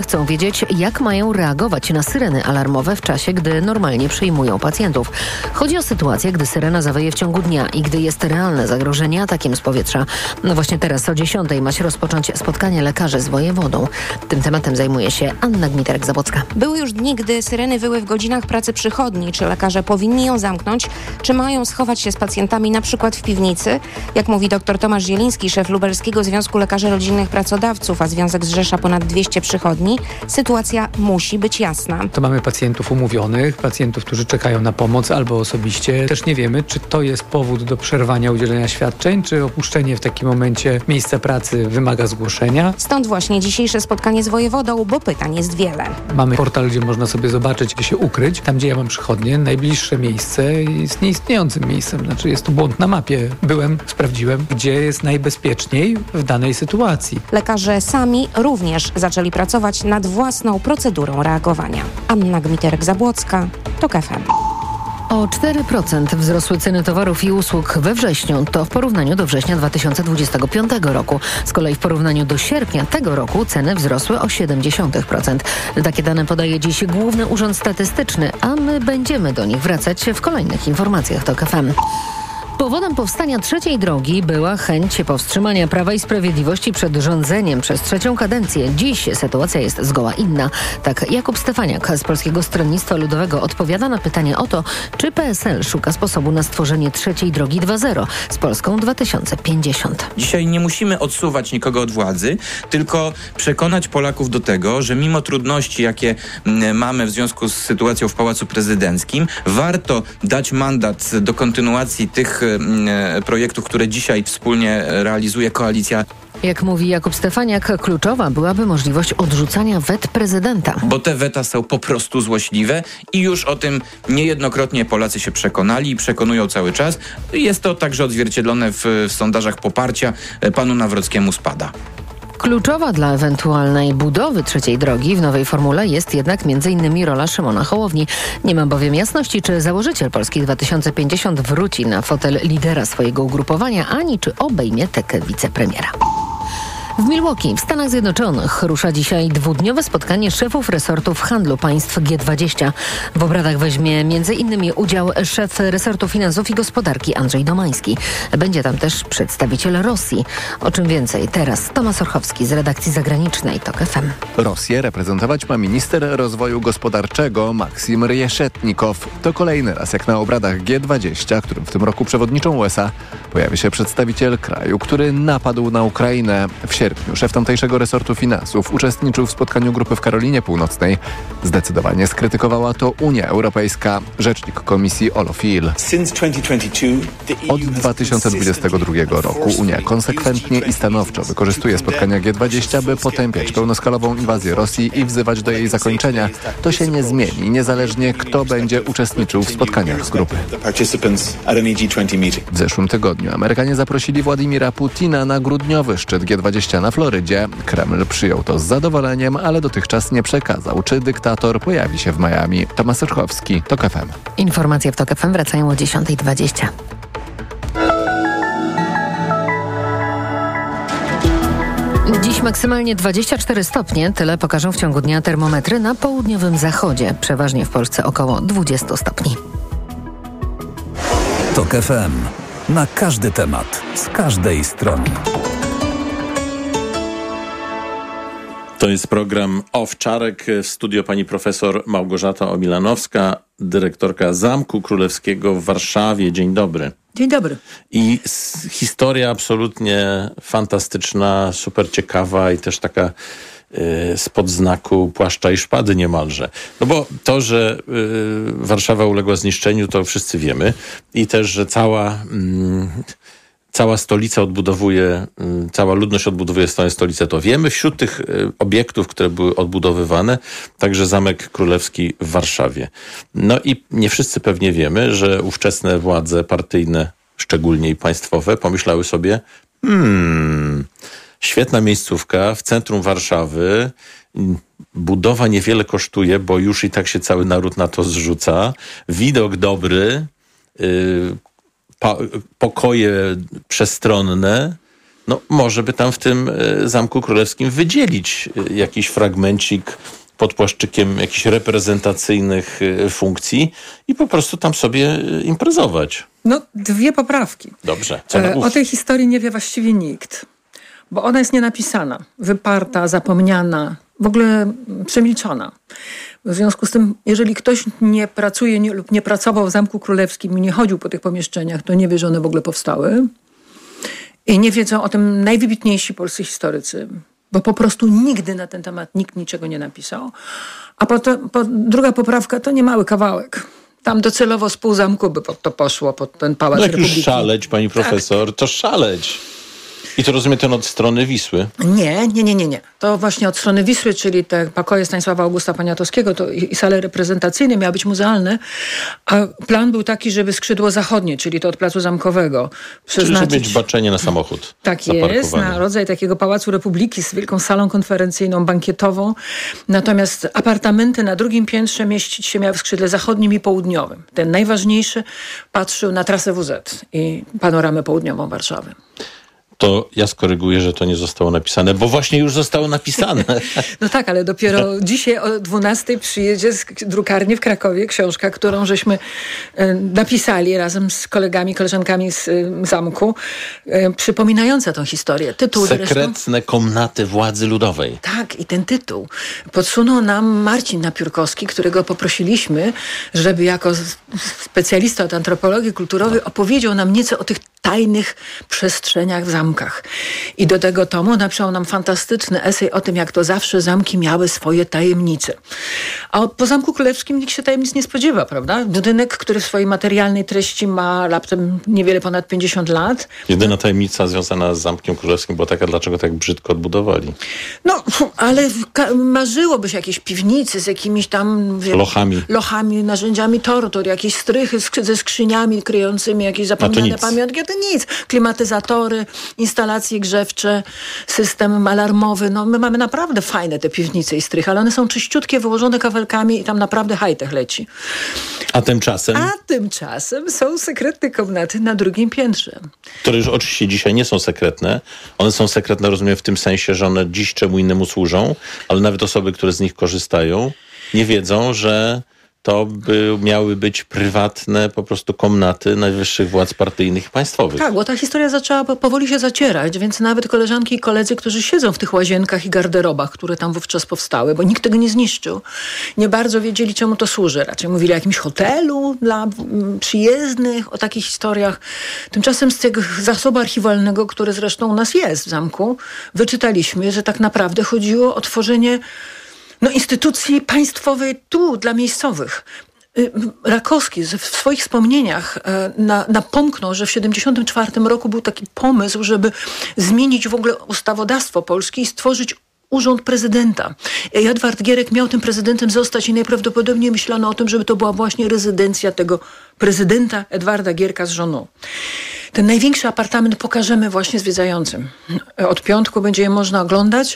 Chcą wiedzieć, jak mają reagować na syreny alarmowe w czasie, gdy normalnie przyjmują pacjentów. Chodzi o sytuację, gdy syrena zawyje w ciągu dnia i gdy jest realne zagrożenie atakiem z powietrza. No właśnie teraz o 10:00 ma się rozpocząć spotkanie lekarzy z wojewodą. Tym tematem zajmuje się Anna Gmiterek-Zabłocka. Były już dni, gdy syreny wyły w godzinach pracy przychodni. Czy lekarze powinni ją zamknąć? Czy mają schować się z pacjentami na przykład w piwnicy? Jak mówi dr Tomasz Zieliński, szef Lubelskiego Związku Lekarzy Rodzinnych Pracodawców, a związek zrzesza ponad 200 przychodni, sytuacja musi być jasna. To mamy pacjentów umówionych, pacjentów, którzy czekają na pomoc albo osobiście. Też nie wiemy, czy to jest powód do przerwania udzielenia świadczeń, czy opuszczenie w takim momencie miejsca pracy wymaga zgłoszenia. Stąd właśnie dzisiejsze spotkanie z wojewodą, bo pytań jest wiele. Mamy portal, gdzie można sobie zobaczyć, gdzie się ukryć. Tam, gdzie ja mam przychodnię, najbliższe miejsce jest nieistniejącym miejscem. Znaczy jest tu błąd na mapie. Byłem, sprawdziłem, gdzie jest najbezpieczniej w danej sytuacji. Lekarze sami również zaczęli pracować nad własną procedurą reagowania. Anna Gmiterek-Zabłocka, TOK FM. O 4% wzrosły ceny towarów i usług we wrześniu. To w porównaniu do września 2025 roku. Z kolei w porównaniu do sierpnia tego roku ceny wzrosły o 0,7%. Takie dane podaje dziś Główny Urząd Statystyczny, a my będziemy do nich wracać w kolejnych informacjach TOK FM. Powodem powstania trzeciej drogi była chęć powstrzymania Prawa i Sprawiedliwości przed rządzeniem przez trzecią kadencję. Dziś sytuacja jest zgoła inna. Tak Jakub Stefaniak z Polskiego Stronnictwa Ludowego odpowiada na pytanie o to, czy PSL szuka sposobu na stworzenie trzeciej drogi 2.0 z Polską 2050. Dzisiaj nie musimy odsuwać nikogo od władzy, tylko przekonać Polaków do tego, że mimo trudności, jakie mamy w związku z sytuacją w Pałacu Prezydenckim, warto dać mandat do kontynuacji tych projektów, które dzisiaj wspólnie realizuje koalicja. Jak mówi Jakub Stefaniak, kluczowa byłaby możliwość odrzucania wet prezydenta. Bo te weta są po prostu złośliwe i już o tym niejednokrotnie Polacy się przekonali i przekonują cały czas. Jest to także odzwierciedlone w sondażach poparcia panu Nawrockiemu spada. Kluczowa dla ewentualnej budowy trzeciej drogi w nowej formule jest jednak m.in. rola Szymona Hołowni. Nie ma bowiem jasności, czy założyciel Polski 2050 wróci na fotel lidera swojego ugrupowania, ani czy obejmie tekę wicepremiera. W Milwaukee w Stanach Zjednoczonych rusza dzisiaj dwudniowe spotkanie szefów resortów handlu państw G20. W obradach weźmie m.in. udział szef resortu finansów i gospodarki Andrzej Domański. Będzie tam też przedstawiciel Rosji. O czym więcej teraz Tomasz Orchowski z redakcji zagranicznej TOK FM. Rosję reprezentować ma minister rozwoju gospodarczego Maksim Rjeszetnikow. To kolejny raz jak na obradach G20, którym w tym roku przewodniczą USA, pojawi się przedstawiciel kraju, który napadł na Ukrainę. W sierpniu szef tamtejszego resortu finansów uczestniczył w spotkaniu grupy w Karolinie Północnej. Zdecydowanie skrytykowała to Unia Europejska. Rzecznik komisji Olof Hill. Od 2022 roku Unia konsekwentnie i stanowczo wykorzystuje spotkania G20, by potępiać pełnoskalową inwazję Rosji i wzywać do jej zakończenia. To się nie zmieni, niezależnie kto będzie uczestniczył w spotkaniach z grupy. W zeszłym tygodniu Amerykanie zaprosili Władimira Putina na grudniowy szczyt G20 na Florydzie. Kreml przyjął to z zadowoleniem, ale dotychczas nie przekazał, czy dyktator pojawi się w Miami. Tomasz Orchowski, TOK FM. Informacje w TOK FM wracają o 10:20. Dziś maksymalnie 24 stopnie, tyle pokażą w ciągu dnia termometry na południowym zachodzie. Przeważnie w Polsce około 20 stopni. TOK FM. Na każdy temat, z każdej strony. To jest program Owczarek. W studio pani profesor Małgorzata Omilanowska, dyrektorka Zamku Królewskiego w Warszawie. Dzień dobry. Dzień dobry. I historia absolutnie fantastyczna, super ciekawa i też taka spod znaku płaszcza i szpady niemalże. No bo to, że Warszawa uległa zniszczeniu, to wszyscy wiemy. I też, że cała stolica odbudowuje, cała ludność odbudowuje swoją stolicę, to wiemy. Wśród tych obiektów, które były odbudowywane, także Zamek Królewski w Warszawie. No i nie wszyscy pewnie wiemy, że ówczesne władze partyjne, szczególnie i państwowe, pomyślały sobie, świetna miejscówka w centrum Warszawy, budowa niewiele kosztuje, bo już i tak się cały naród na to zrzuca, widok dobry, pokoje przestronne, no może by tam w tym Zamku Królewskim wydzielić jakiś fragmencik pod płaszczykiem jakichś reprezentacyjnych funkcji i po prostu tam sobie imprezować. No, 2 poprawki. Dobrze. O tej historii nie wie właściwie nikt, bo ona jest nienapisana, wyparta, zapomniana, w ogóle przemilczona. W związku z tym, jeżeli ktoś nie pracuje lub nie pracował w Zamku Królewskim i nie chodził po tych pomieszczeniach, to nie wie, że one w ogóle powstały. I nie wiedzą o tym najwybitniejsi polscy historycy, bo po prostu nigdy na ten temat nikt niczego nie napisał. A druga poprawka to nie mały kawałek. Tam docelowo z pół zamku by pod to poszło, pod ten Pałac Republiki. No jak już szaleć, pani profesor, to szaleć. I to rozumiem ten od strony Wisły? Nie. To właśnie od strony Wisły, czyli te pokoje Stanisława Augusta Poniatowskiego to i sale reprezentacyjne miały być muzealne, a plan był taki, żeby skrzydło zachodnie, czyli to od Placu Zamkowego przeznaczyć... Czyli żeby mieć baczenie na samochód. Tak jest, na rodzaj takiego Pałacu Republiki z wielką salą konferencyjną, bankietową. Natomiast apartamenty na drugim piętrze mieścić się miały w skrzydle zachodnim i południowym. Ten najważniejszy patrzył na trasę WZ i panoramę południową Warszawy. To ja skoryguję, że to nie zostało napisane, bo właśnie już zostało napisane. No tak, ale dopiero dzisiaj o 12:00 przyjedzie z drukarni w Krakowie książka, którą żeśmy napisali razem z kolegami, koleżankami z zamku, przypominająca tą historię. Tytuł Sekretne zresztą, komnaty władzy ludowej. Tak, i ten tytuł podsunął nam Marcin Napiórkowski, którego poprosiliśmy, żeby jako specjalista od antropologii kulturowej opowiedział nam nieco o tych tajnych przestrzeniach w zamkach. I do tego tomu napisał nam fantastyczny esej o tym, jak to zawsze zamki miały swoje tajemnice. A po Zamku Królewskim nikt się tajemnic nie spodziewa, prawda? Budynek, który w swojej materialnej treści ma raptem niewiele ponad 50 lat. Jedyna tajemnica związana z Zamkiem Królewskim była taka, dlaczego tak brzydko odbudowali. No, ale marzyłoby się jakieś piwnicy z jakimiś tam... Lochami, narzędziami tortur, jakieś strychy ze skrzyniami kryjącymi jakieś zapomniane pamiątki. To nic. Klimatyzatory, instalacje grzewcze, system alarmowy. No, my mamy naprawdę fajne te piwnice i strychy, ale one są czyściutkie, wyłożone kawałkami i tam naprawdę high-tech leci. A tymczasem? A tymczasem są sekretne komnaty na drugim piętrze. Które już oczywiście dzisiaj nie są sekretne. One są sekretne, rozumiem, w tym sensie, że one dziś czemu innemu służą, ale nawet osoby, które z nich korzystają, nie wiedzą, że to miały być prywatne po prostu komnaty najwyższych władz partyjnych i państwowych. Tak, bo ta historia zaczęła powoli się zacierać, więc nawet koleżanki i koledzy, którzy siedzą w tych łazienkach i garderobach, które tam wówczas powstały, bo nikt tego nie zniszczył, nie bardzo wiedzieli, czemu to służy. Raczej mówili o jakimś hotelu dla przyjezdnych, o takich historiach. Tymczasem z tego zasobu archiwalnego, który zresztą u nas jest w zamku, wyczytaliśmy, że tak naprawdę chodziło o tworzenie instytucji państwowej tu, dla miejscowych. Rakowski w swoich wspomnieniach napomknął, że w 1974 roku był taki pomysł, żeby zmienić w ogóle ustawodawstwo polskie i stworzyć urząd prezydenta. Edward Gierek miał tym prezydentem zostać i najprawdopodobniej myślano o tym, żeby to była właśnie rezydencja tego prezydenta Edwarda Gierka z żoną. Ten największy apartament pokażemy właśnie zwiedzającym. Od piątku będzie je można oglądać.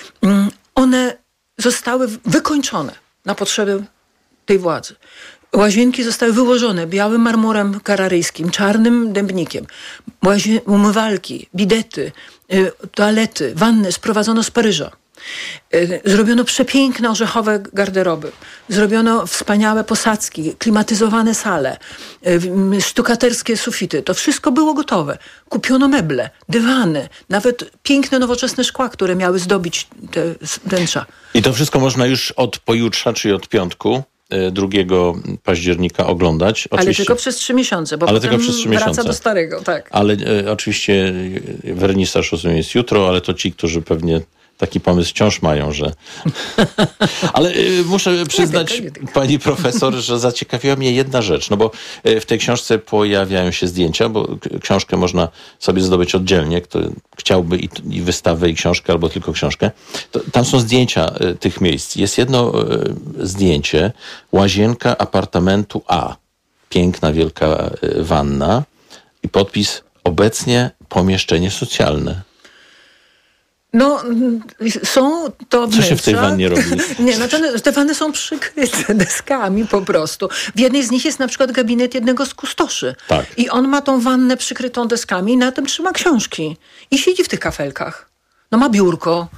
One zostały wykończone na potrzeby tej władzy. Łazienki zostały wyłożone białym marmurem kararyjskim, czarnym dębnikiem. Umywalki, bidety, toalety, wanny sprowadzono z Paryża. Zrobiono przepiękne orzechowe garderoby. Zrobiono wspaniałe posadzki, klimatyzowane sale, sztukaterskie sufity. To wszystko było gotowe. Kupiono meble, dywany, nawet piękne, nowoczesne szkła, które miały zdobić te wnętrza. I to wszystko można już od pojutrze, czyli od piątku, 2 października oglądać. Oczywiście. Ale tylko przez 3 miesiące, bo potem wraca do starego. Tak. Ale oczywiście wernisaż, rozumiem, jest jutro, ale to ci, którzy pewnie taki pomysł wciąż mają, że... Ale muszę przyznać, pani profesor, że zaciekawiła mnie jedna rzecz, no bo w tej książce pojawiają się zdjęcia, bo książkę można sobie zdobyć oddzielnie, kto chciałby i wystawę, i książkę, albo tylko książkę. Tam są zdjęcia tych miejsc. Jest jedno zdjęcie, łazienka apartamentu A. Piękna, wielka wanna i podpis: obecnie pomieszczenie socjalne. No, są to wnętrza. Co się w tej wannie robi? Nie, znaczy te wanny są przykryte deskami po prostu. W jednej z nich jest na przykład gabinet jednego z kustoszy. Tak. I on ma tą wannę przykrytą deskami i na tym trzyma książki. I siedzi w tych kafelkach. No ma biurko.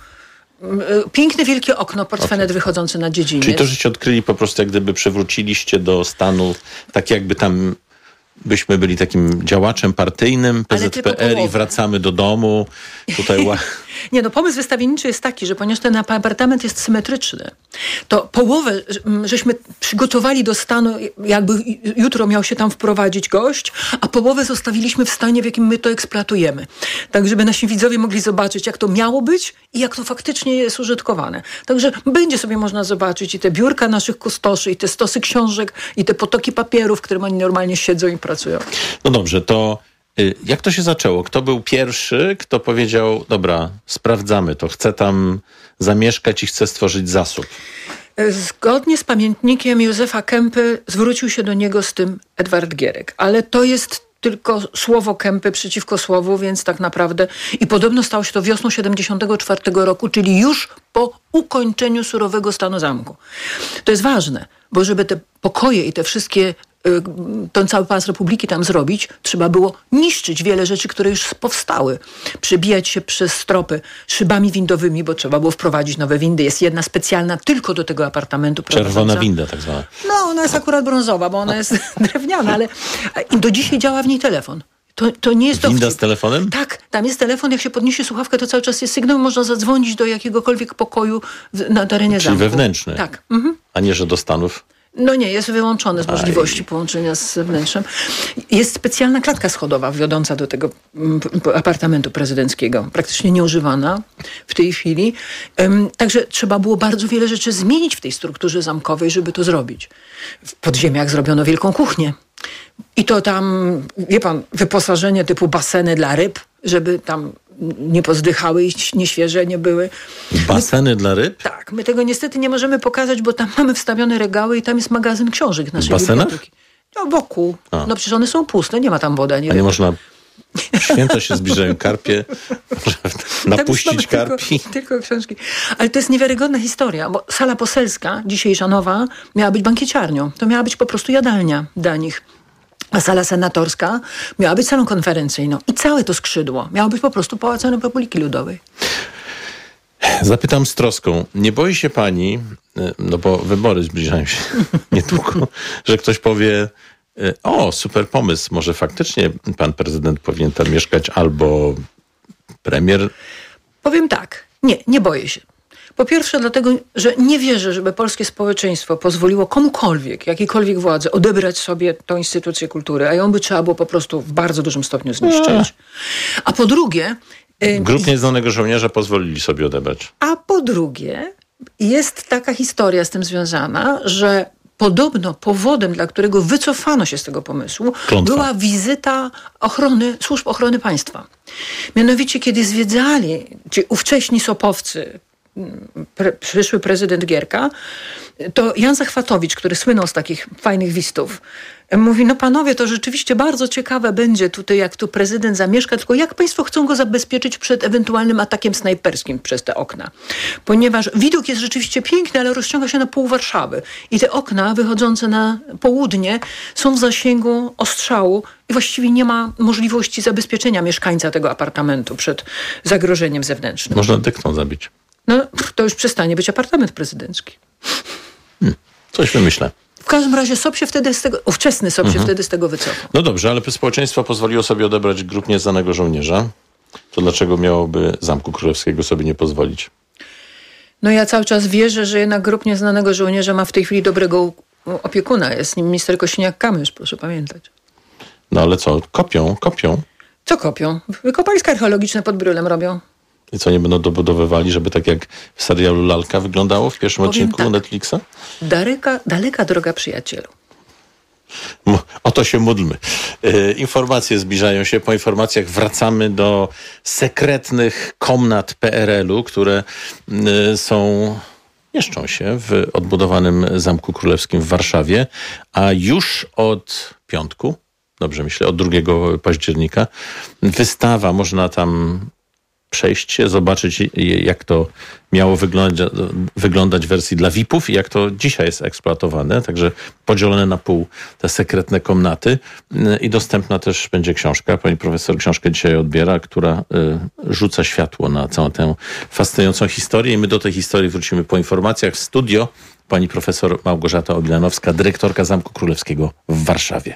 Piękne, wielkie okno, portfelet wychodzący na dziedziniec. Czyli to, żeście odkryli po prostu, jak gdyby przywróciliście do stanu, tak jakby tam byśmy byli takim działaczem partyjnym, PZPR i wracamy do domu. Tutaj Nie, no pomysł wystawienniczy jest taki, że ponieważ ten apartament jest symetryczny, to połowę żeśmy przygotowali do stanu, jakby jutro miał się tam wprowadzić gość, a połowę zostawiliśmy w stanie, w jakim my to eksploatujemy. Tak, żeby nasi widzowie mogli zobaczyć, jak to miało być i jak to faktycznie jest użytkowane. Także będzie sobie można zobaczyć i te biurka naszych kustoszy, i te stosy książek, i te potoki papierów, w którym oni normalnie siedzą i pracują. No dobrze, to jak to się zaczęło? Kto był pierwszy, kto powiedział, dobra, sprawdzamy to, chcę tam zamieszkać i chcę stworzyć zasób? Zgodnie z pamiętnikiem Józefa Kempy zwrócił się do niego z tym Edward Gierek. Ale to jest tylko słowo Kempy przeciwko słowu, więc tak naprawdę... I podobno stało się to wiosną 1974 roku, czyli już po ukończeniu surowego stanu zamku. To jest ważne, bo żeby te pokoje i te wszystkie... ten cały Pałac Republiki tam zrobić, trzeba było niszczyć wiele rzeczy, które już powstały. Przebijać się przez stropy szybami windowymi, bo trzeba było wprowadzić nowe windy. Jest jedna specjalna tylko do tego apartamentu. Czerwona winda tak zwana. No, ona jest akurat brązowa, bo ona jest drewniana, ale do dzisiaj działa w niej telefon. To nie jest winda z telefonem? Tak, tam jest telefon, jak się podniesie słuchawkę, to cały czas jest sygnał, można zadzwonić do jakiegokolwiek pokoju na terenie zamku. Czyli wewnętrzny? Tak. A nie, że do Stanów? No nie, jest wyłączony z możliwości połączenia z zewnętrzem. Jest specjalna klatka schodowa wiodąca do tego apartamentu prezydenckiego, praktycznie nieużywana w tej chwili. Także trzeba było bardzo wiele rzeczy zmienić w tej strukturze zamkowej, żeby to zrobić. W podziemiach zrobiono wielką kuchnię. I to tam, wie pan, wyposażenie typu baseny dla ryb, żeby tam nie pozdychały i nieświeże nie były. Baseny dla ryb? Tak, my tego niestety nie możemy pokazać, bo tam mamy wstawione regały i tam jest magazyn książek naszej biblioteki. No wokół. No przecież one są puste, nie ma tam wody. A nie można... Święta się zbliżają, karpie. Napuścić karpi. Tylko książki. Ale to jest niewiarygodna historia, bo sala poselska, dzisiejsza nowa, miała być bankieciarnią. To miała być po prostu jadalnia dla nich. A sala senatorska miała być salą konferencyjną. I całe to skrzydło miało być po prostu Pałacem Republiki Ludowej. Zapytam z troską. Nie boi się pani, no bo wybory zbliżają się niedługo, że ktoś powie, o, super pomysł, może faktycznie pan prezydent powinien tam mieszkać albo premier? Powiem tak, nie boję się. Po pierwsze dlatego, że nie wierzę, żeby polskie społeczeństwo pozwoliło komukolwiek, jakiejkolwiek władzy odebrać sobie tą instytucję kultury, a ją by trzeba było po prostu w bardzo dużym stopniu zniszczyć. A po drugie... Grup Nieznanego Żołnierza pozwolili sobie odebrać. A po drugie jest taka historia z tym związana, że podobno powodem, dla którego wycofano się z tego pomysłu, była wizyta służb ochrony państwa. Mianowicie, kiedy zwiedzali ci ówcześni sopowcy, przyszły prezydent Gierka, to Jan Zachwatowicz, który słynął z takich fajnych wizytów, mówi, no panowie, to rzeczywiście bardzo ciekawe będzie tutaj, jak tu prezydent zamieszka, tylko jak państwo chcą go zabezpieczyć przed ewentualnym atakiem snajperskim przez te okna. Ponieważ widok jest rzeczywiście piękny, ale rozciąga się na pół Warszawy. I te okna wychodzące na południe są w zasięgu ostrzału i właściwie nie ma możliwości zabezpieczenia mieszkańca tego apartamentu przed zagrożeniem zewnętrznym. Można dyktą zabić. No, to już przestanie być apartament prezydencki. Coś wymyślę. W każdym razie SOP się wtedy ówczesny SOP się wtedy z tego wycofał. No dobrze, ale społeczeństwo pozwoliło sobie odebrać Grup Nieznanego Żołnierza. To dlaczego miałoby Zamku Królewskiego sobie nie pozwolić? No ja cały czas wierzę, że jednak Grup Nieznanego Żołnierza ma w tej chwili dobrego opiekuna. Jest nim minister Kosiniak-Kamysz, proszę pamiętać. No ale co? Kopią. Co kopią? Wykopaliska archeologiczne pod Brylem robią. I co, nie będą dobudowywali, żeby tak jak w serialu Lalka wyglądało w pierwszym odcinku Netflixa? Daleka droga, przyjacielu. O to się módlmy. Informacje zbliżają się. Po informacjach wracamy do sekretnych komnat PRL-u, które mieszczą się w odbudowanym Zamku Królewskim w Warszawie, a już od piątku, dobrze myślę, od 2 października, wystawa, można tam przejść się, zobaczyć jak to miało wyglądać w wersji dla VIP-ów i jak to dzisiaj jest eksploatowane. Także podzielone na pół te sekretne komnaty i dostępna też będzie książka. Pani profesor książkę dzisiaj odbiera, która rzuca światło na całą tę fascynującą historię i my do tej historii wrócimy po informacjach. W studio pani profesor Małgorzata Obilanowska, dyrektorka Zamku Królewskiego w Warszawie.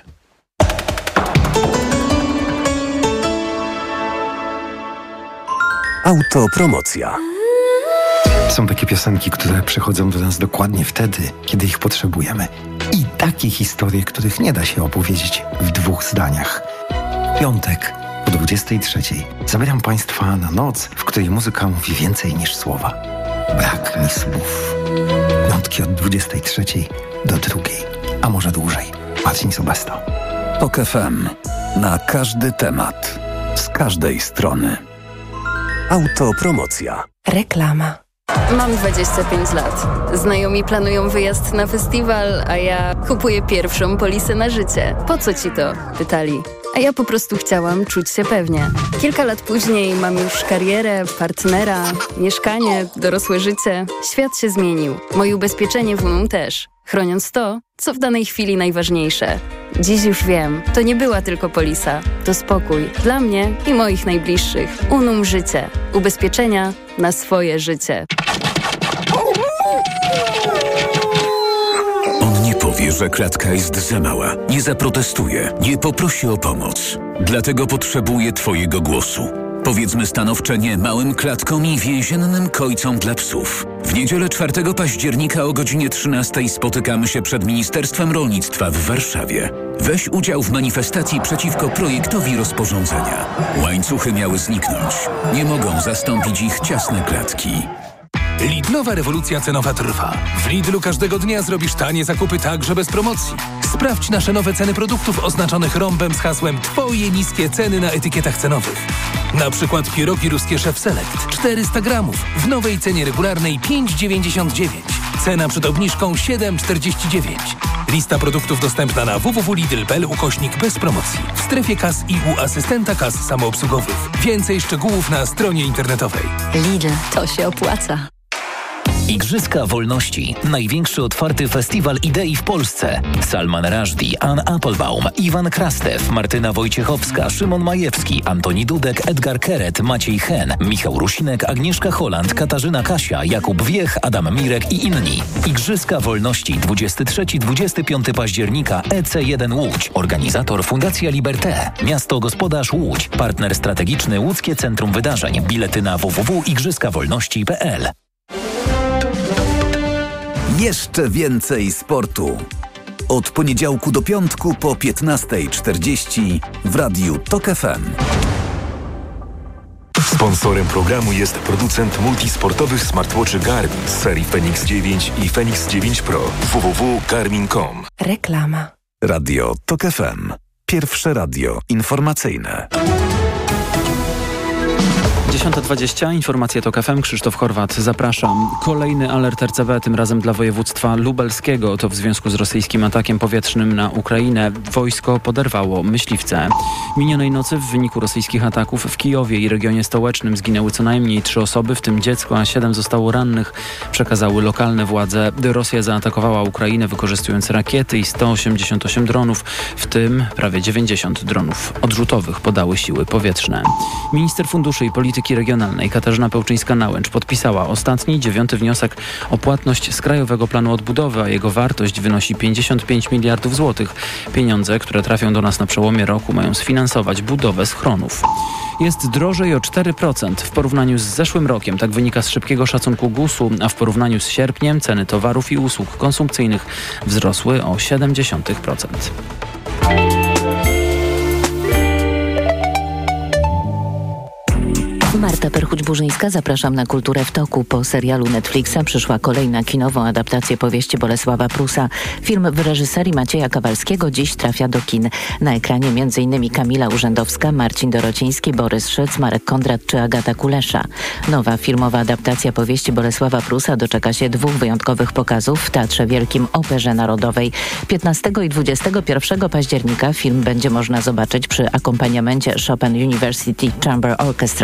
Autopromocja. Są takie piosenki, które przychodzą do nas dokładnie wtedy, kiedy ich potrzebujemy. I takie historie, których nie da się opowiedzieć w 2 zdaniach. W piątek o 23:00 zabieram Państwa na noc, w której muzyka mówi więcej niż słowa. Brak mi słów. Piątki od 23:00 do 2:00, a może dłużej. Marcin Sobesto. TOK FM. Na każdy temat. Z każdej strony. Autopromocja. Reklama. Mam 25 lat. Znajomi planują wyjazd na festiwal, a ja kupuję pierwszą polisę na życie. Po co ci to? Pytali. A ja po prostu chciałam czuć się pewnie. Kilka lat później mam już karierę, partnera, mieszkanie, dorosłe życie. Świat się zmienił. Moje ubezpieczenie w Unum też. Chroniąc to, co w danej chwili najważniejsze. Dziś już wiem, to nie była tylko polisa. To spokój dla mnie i moich najbliższych. Unum Życie. Ubezpieczenia na swoje życie. On nie powie, że klatka jest za mała. Nie zaprotestuje. Nie poprosi o pomoc. Dlatego potrzebuje twojego głosu. Powiedzmy stanowcze nie małym klatkom i więziennym kojcom dla psów. W niedzielę 4 października o godzinie 13:00 spotykamy się przed Ministerstwem Rolnictwa w Warszawie. Weź udział w manifestacji przeciwko projektowi rozporządzenia. Łańcuchy miały zniknąć. Nie mogą zastąpić ich ciasne klatki. Lidlowa rewolucja cenowa trwa. W Lidlu każdego dnia zrobisz tanie zakupy także bez promocji. Sprawdź nasze nowe ceny produktów oznaczonych rąbem z hasłem Twoje niskie ceny na etykietach cenowych. Na przykład pierogi ruskie Chef Select 400 gramów w nowej cenie regularnej 5,99. Cena przed obniżką 7,49. Lista produktów dostępna na www.lidl.pl/bez promocji. W strefie kas i u asystenta kas samoobsługowych. Więcej szczegółów na stronie internetowej. Lidl, to się opłaca. Igrzyska Wolności. Największy otwarty festiwal idei w Polsce. Salman Rushdie, Ann Applebaum, Iwan Krastew, Martyna Wojciechowska, Szymon Majewski, Antoni Dudek, Edgar Keret, Maciej Hen, Michał Rusinek, Agnieszka Holland, Katarzyna Kasia, Jakub Wiech, Adam Mirek i inni. Igrzyska Wolności 23-25 października EC1 Łódź. Organizator Fundacja Liberté. Miasto Gospodarz Łódź. Partner strategiczny Łódzkie Centrum Wydarzeń. Bilety na www.igrzyskawolności.pl. Jeszcze więcej sportu. Od poniedziałku do piątku po 15:40 w Radiu TOK FM. Sponsorem programu jest producent multisportowych smartwatchy Garmin z serii Fenix 9 i Fenix 9 Pro. www.garmin.com. Reklama. Radio TOK FM. Pierwsze radio informacyjne. 10:20, informacje TOK FM, Krzysztof Horwat, zapraszam. Kolejny alert RCB, tym razem dla województwa lubelskiego. To w związku z rosyjskim atakiem powietrznym na Ukrainę. Wojsko poderwało myśliwce. Minionej nocy w wyniku rosyjskich ataków w Kijowie i regionie stołecznym zginęły co najmniej 3 osoby, w tym dziecko, a 7 zostało rannych. Przekazały lokalne władze. Rosja zaatakowała Ukrainę wykorzystując rakiety i 188 dronów, w tym prawie 90 dronów odrzutowych podały siły powietrzne. Minister Funduszy i Polityki Regionalnej Katarzyna Pełczyńska-Nałęcz podpisała ostatni, 9. wniosek o płatność z Krajowego Planu Odbudowy, a jego wartość wynosi 55 miliardów złotych. Pieniądze, które trafią do nas na przełomie roku, mają sfinansować budowę schronów. Jest drożej o 4% w porównaniu z zeszłym rokiem. Tak wynika z szybkiego szacunku GUS-u, a w porównaniu z sierpniem ceny towarów i usług konsumpcyjnych wzrosły o 0,7%. Marta Perchuć-Burzyńska, zapraszam na Kulturę w toku. Po serialu Netflixa przyszła kolejna kinową adaptację powieści Bolesława Prusa. Film w reżyserii Macieja Kawalskiego dziś trafia do kin. Na ekranie m.in. Kamila Urzędowska, Marcin Dorociński, Borys Szyc, Marek Kondrat czy Agata Kulesza. Nowa filmowa adaptacja powieści Bolesława Prusa doczeka się 2 wyjątkowych pokazów w Teatrze Wielkim Operze Narodowej. 15 i 21 października film będzie można zobaczyć przy akompaniamencie Chopin University Chamber Orchestra.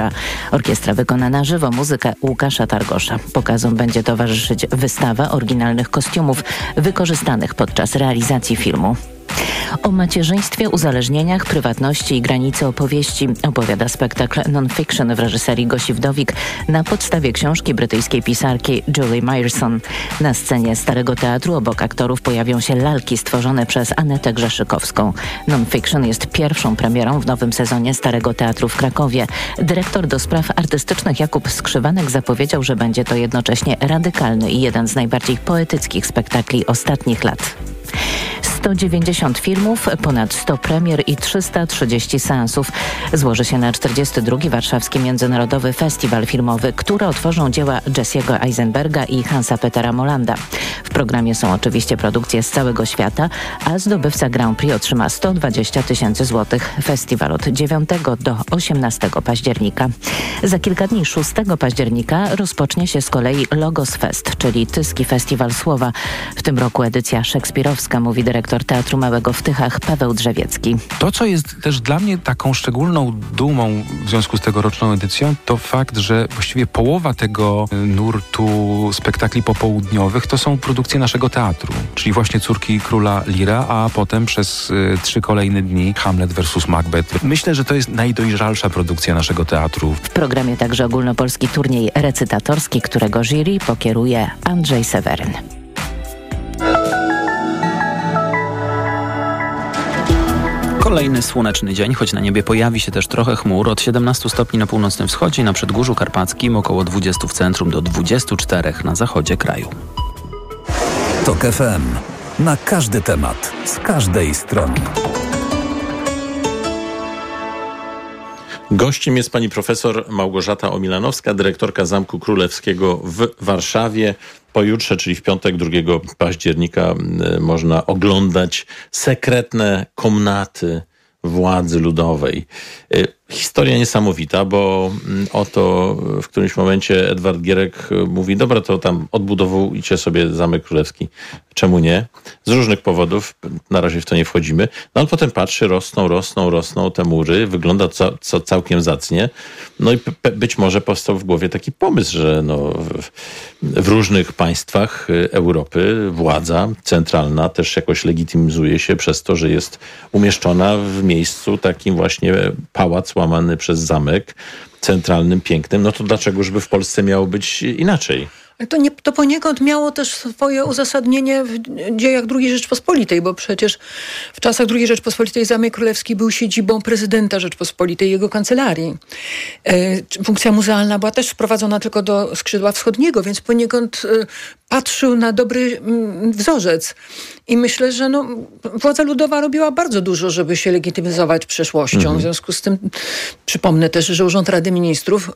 Orkiestra wykona na żywo muzykę Łukasza Targosza. Pokazom będzie towarzyszyć wystawa oryginalnych kostiumów wykorzystanych podczas realizacji filmu. O macierzyństwie, uzależnieniach, prywatności i granicy opowieści opowiada spektakl non-fiction w reżyserii Gosi Wdowik na podstawie książki brytyjskiej pisarki Julie Myerson. Na scenie Starego Teatru obok aktorów pojawią się lalki stworzone przez Anetę Grzeszykowską. Non-fiction jest pierwszą premierą w nowym sezonie Starego Teatru w Krakowie. Dyrektor do spraw artystycznych Jakub Skrzywanek zapowiedział, że będzie to jednocześnie radykalny i jeden z najbardziej poetyckich spektakli ostatnich lat. 190 filmów, ponad 100 premier i 330 seansów złoży się na 42. Warszawski Międzynarodowy Festiwal Filmowy, który otworzą dzieła Jesse'ego Eisenberga i Hansa Petera Mollanda. W programie są oczywiście produkcje z całego świata, a zdobywca Grand Prix otrzyma 120 000 złotych. Festiwal od 9 do 18 października. Za kilka dni, 6 października, rozpocznie się z kolei Logos Fest, czyli Tyski Festiwal Słowa. W tym roku edycja szekspirowska, mówi dyrektor Teatru Małego w Tychach Paweł Drzewiecki. To, co jest też dla mnie taką szczególną dumą w związku z tegoroczną edycją, to fakt, że właściwie połowa tego nurtu spektakli popołudniowych to są produkcje naszego teatru, czyli właśnie Córki Króla Lira, a potem przez 3 kolejne dni Hamlet versus Macbeth. Myślę, że to jest najdojrzalsza produkcja naszego teatru. W programie także ogólnopolski turniej recytatorski, którego jury pokieruje Andrzej Seweryn. Kolejny słoneczny dzień, choć na niebie pojawi się też trochę chmur. Od 17 stopni na północnym wschodzie i na Przedgórzu Karpackim, około 20 w centrum do 24 na zachodzie kraju. TOK FM. Na każdy temat, z każdej strony. Gościem jest pani profesor Małgorzata Omilanowska, dyrektorka Zamku Królewskiego w Warszawie. Pojutrze, czyli w piątek 2 października, można oglądać sekretne komnaty władzy ludowej. Historia niesamowita, bo oto w którymś momencie Edward Gierek mówi, dobra, to tam odbudowujcie sobie Zamek Królewski. Czemu nie? Z różnych powodów, na razie w to nie wchodzimy. No ale potem patrzy, rosną te mury, wygląda co całkiem zacnie. No i być może powstał w głowie taki pomysł, że w różnych państwach Europy władza centralna też jakoś legitymizuje się przez to, że jest umieszczona w miejscu takim właśnie pałac łamany przez zamek centralnym, pięknym. No to dlaczego, żeby w Polsce miało być inaczej? To poniekąd miało też swoje uzasadnienie w dziejach II Rzeczpospolitej, bo przecież w czasach II Rzeczpospolitej Zamek Królewski był siedzibą prezydenta Rzeczpospolitej i jego kancelarii. Funkcja muzealna była też wprowadzona tylko do skrzydła wschodniego, więc poniekąd patrzył na dobry wzorzec. I myślę, że władza ludowa robiła bardzo dużo, żeby się legitymizować przeszłością. W związku z tym przypomnę też, że Urząd Rady Ministrów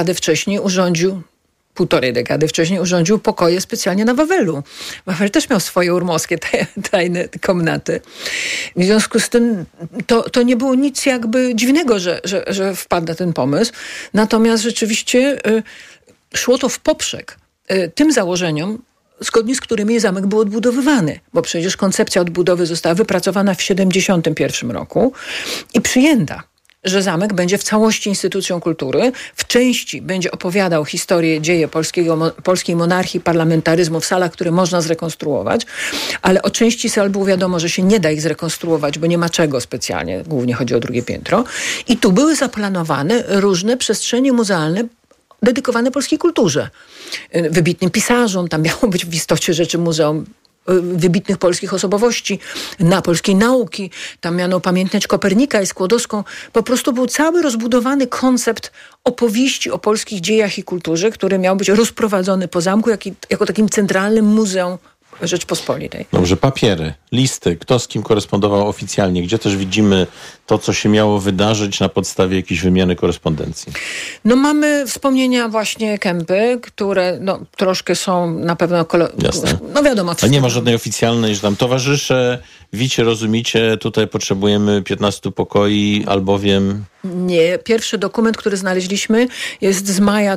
półtorej dekady wcześniej urządził pokoje specjalnie na Wawelu. Wawel też miał swoje urmowskie tajne komnaty. W związku z tym to nie było nic jakby dziwnego, że wpadł na ten pomysł. Natomiast rzeczywiście szło to w poprzek tym założeniom, zgodnie z którymi zamek był odbudowywany. Bo przecież koncepcja odbudowy została wypracowana w 1971 roku i przyjęta, że zamek będzie w całości instytucją kultury, w części będzie opowiadał historię, dzieje polskiej monarchii, parlamentaryzmu w salach, które można zrekonstruować, ale o części sal było wiadomo, że się nie da ich zrekonstruować, bo nie ma czego specjalnie, głównie chodzi o drugie piętro. I tu były zaplanowane różne przestrzenie muzealne dedykowane polskiej kulturze. Wybitnym pisarzom, tam miało być w istocie rzeczy muzeum wybitnych polskich osobowości, polskiej nauki. Tam miano upamiętniać Kopernika i Skłodowską. Po prostu był cały rozbudowany koncept opowieści o polskich dziejach i kulturze, który miał być rozprowadzony po zamku jako takim centralnym muzeum Rzeczpospolitej. Dobrze, papiery, listy, kto z kim korespondował oficjalnie, gdzie też widzimy to, co się miało wydarzyć na podstawie jakiejś wymiany korespondencji. Mamy wspomnienia właśnie Kępy, które troszkę są na pewno... Jasne. Wiadomo. A nie ma żadnej oficjalnej, że tam towarzysze, wicie, rozumiecie, tutaj potrzebujemy 15 pokoi, albowiem... Nie. Pierwszy dokument, który znaleźliśmy, jest z maja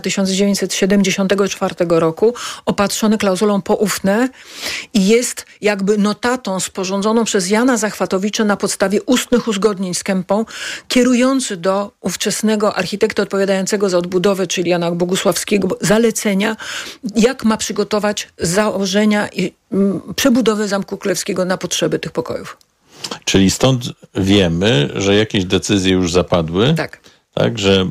1974 roku, opatrzony klauzulą poufne i jest jakby notatą sporządzoną przez Jana Zachwatowicza na podstawie ustnych uzgodnień z Kępą, kierujący do ówczesnego architekta odpowiadającego za odbudowę, czyli Jana Bogusławskiego, zalecenia, jak ma przygotować założenia i przebudowę Zamku Królewskiego na potrzeby tych pokojów. Czyli stąd wiemy, że jakieś decyzje już zapadły. Tak, że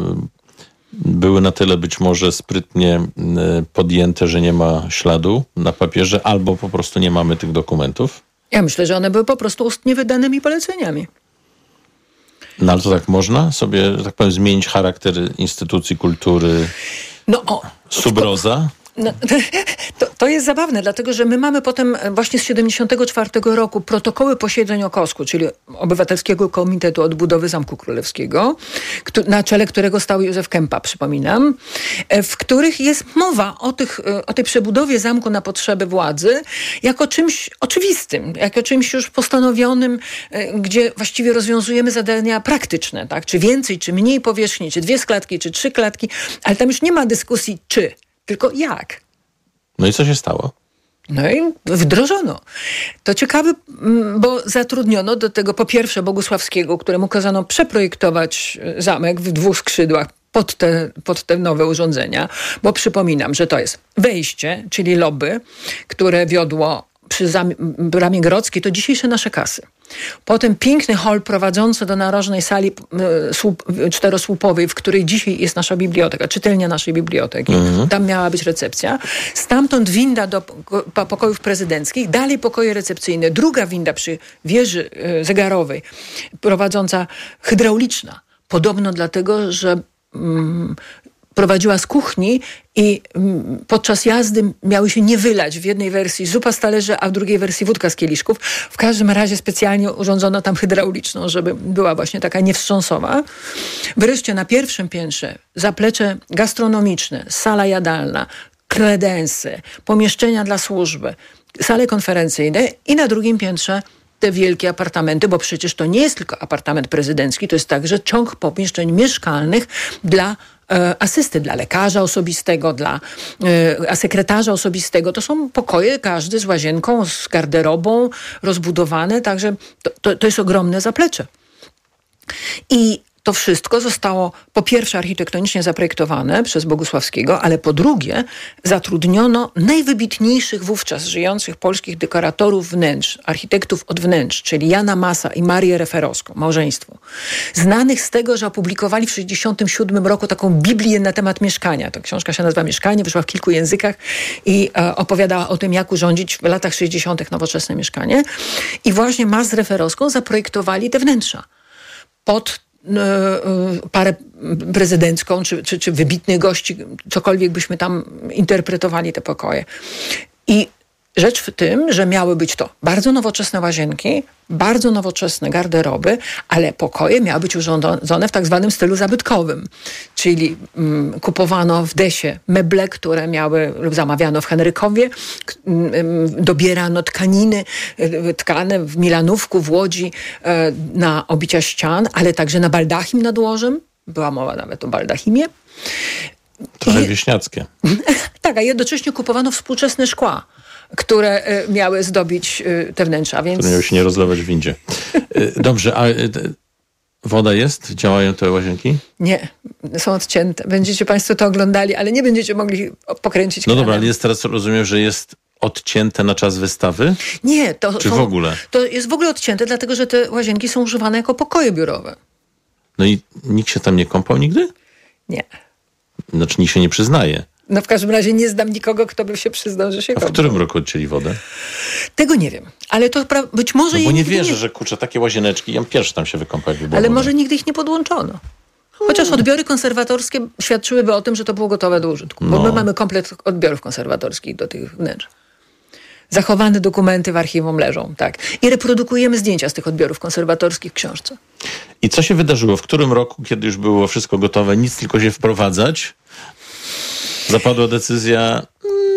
były na tyle być może sprytnie podjęte, że nie ma śladu na papierze, albo po prostu nie mamy tych dokumentów. Ja myślę, że one były po prostu ustnie wydanymi poleceniami. No ale to tak można sobie, że tak powiem, zmienić charakter instytucji kultury sub-rosa? No, to jest zabawne, dlatego że my mamy potem właśnie z 1974 roku protokoły posiedzeń OKOSK-u, czyli Obywatelskiego Komitetu Odbudowy Zamku Królewskiego, na czele którego stał Józef Kępa, przypominam, w których jest mowa o tej przebudowie zamku na potrzeby władzy jako czymś oczywistym, jako czymś już postanowionym, gdzie właściwie rozwiązujemy zadania praktyczne, tak? Czy więcej, czy mniej powierzchni, czy 2 klatki, czy 3 klatki, ale tam już nie ma dyskusji tylko jak. No i co się stało? No i wdrożono. To ciekawe, bo zatrudniono do tego po pierwsze Bogusławskiego, któremu kazano przeprojektować zamek w 2 skrzydłach pod te nowe urządzenia, bo przypominam, że to jest wejście, czyli lobby, które wiodło przy Bramie Grodzkiej, to dzisiejsze nasze kasy. Potem piękny hol prowadzący do narożnej sali czterosłupowej, w której dzisiaj jest nasza biblioteka, czytelnia naszej biblioteki. Tam miała być recepcja. Stamtąd winda do pokojów prezydenckich, dalej pokoje recepcyjne. Druga winda przy wieży zegarowej, prowadząca hydrauliczna. Podobno dlatego, że prowadziła z kuchni i podczas jazdy miały się nie wylać. W jednej wersji zupa z talerzy, a w drugiej wersji wódka z kieliszków. W każdym razie specjalnie urządzono tam hydrauliczną, żeby była właśnie taka niewstrząsowa. Wreszcie na pierwszym piętrze zaplecze gastronomiczne, sala jadalna, kredensy, pomieszczenia dla służby, sale konferencyjne i na drugim piętrze te wielkie apartamenty, bo przecież to nie jest tylko apartament prezydencki, to jest także ciąg pomieszczeń mieszkalnych dla asysty, dla lekarza osobistego, dla sekretarza osobistego. To są pokoje, każdy z łazienką, z garderobą, rozbudowane, także to jest ogromne zaplecze. I to wszystko zostało po pierwsze architektonicznie zaprojektowane przez Bogusławskiego, ale po drugie zatrudniono najwybitniejszych wówczas żyjących polskich dekoratorów wnętrz, architektów od wnętrz, czyli Jana Masa i Marię Referowską, małżeństwo. Znanych z tego, że opublikowali w 1967 roku taką Biblię na temat mieszkania. Ta książka się nazywa Mieszkanie, wyszła w kilku językach i opowiadała o tym, jak urządzić w latach 60. nowoczesne mieszkanie. I właśnie Mas z Referowską zaprojektowali te wnętrza pod parę prezydencką, czy wybitnych gości, cokolwiek byśmy tam interpretowali te pokoje. I rzecz w tym, że miały być to bardzo nowoczesne łazienki, bardzo nowoczesne garderoby, ale pokoje miały być urządzone w tak zwanym stylu zabytkowym. Czyli kupowano w Desie meble, które miały, lub zamawiano w Henrykowie, dobierano tkaniny tkane w Milanówku, w Łodzi na obicia ścian, ale także na baldachim nad łożem. Była mowa nawet o baldachimie. Trochę wieśniackie. Tak, a jednocześnie kupowano współczesne szkła, które miały zdobić te wnętrza. Więc... Które miały się nie rozlewać w windzie. Dobrze, a woda jest? Działają te łazienki? Nie, są odcięte. Będziecie Państwo to oglądali, ale nie będziecie mogli pokręcić kranem. No dobra, ale jest teraz, rozumiem, że jest odcięte na czas wystawy? Nie. Czy w ogóle? To jest w ogóle odcięte, dlatego że te łazienki są używane jako pokoje biurowe. No i nikt się tam nie kąpał nigdy? Nie. Znaczy nikt się nie przyznaje. No w każdym razie nie znam nikogo, kto by się przyznał, że się kąpał. A w którym roku odcięli wodę? Tego nie wiem, ale to być może... No bo nie wierzę, że kurczę, takie łazieneczki, ja pierwszy tam się wykąpał, jakby było. Ale może nigdy ich nie podłączono. Chociaż odbiory konserwatorskie świadczyłyby o tym, że to było gotowe do użytku. Bo my mamy komplet odbiorów konserwatorskich do tych wnętrz. Zachowane dokumenty w archiwum leżą, tak. I reprodukujemy zdjęcia z tych odbiorów konserwatorskich w książce. I co się wydarzyło? W którym roku, kiedy już było wszystko gotowe, nic tylko się wprowadzać, zapadła decyzja...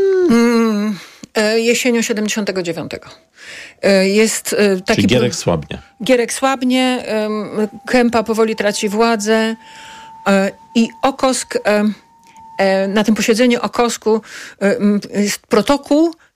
Jesienią 79. Jest taki... Czyli Gierek słabnie. Gierek słabnie, Kępa powoli traci władzę i OKOSK, na tym posiedzeniu OKOSK-u jest protokół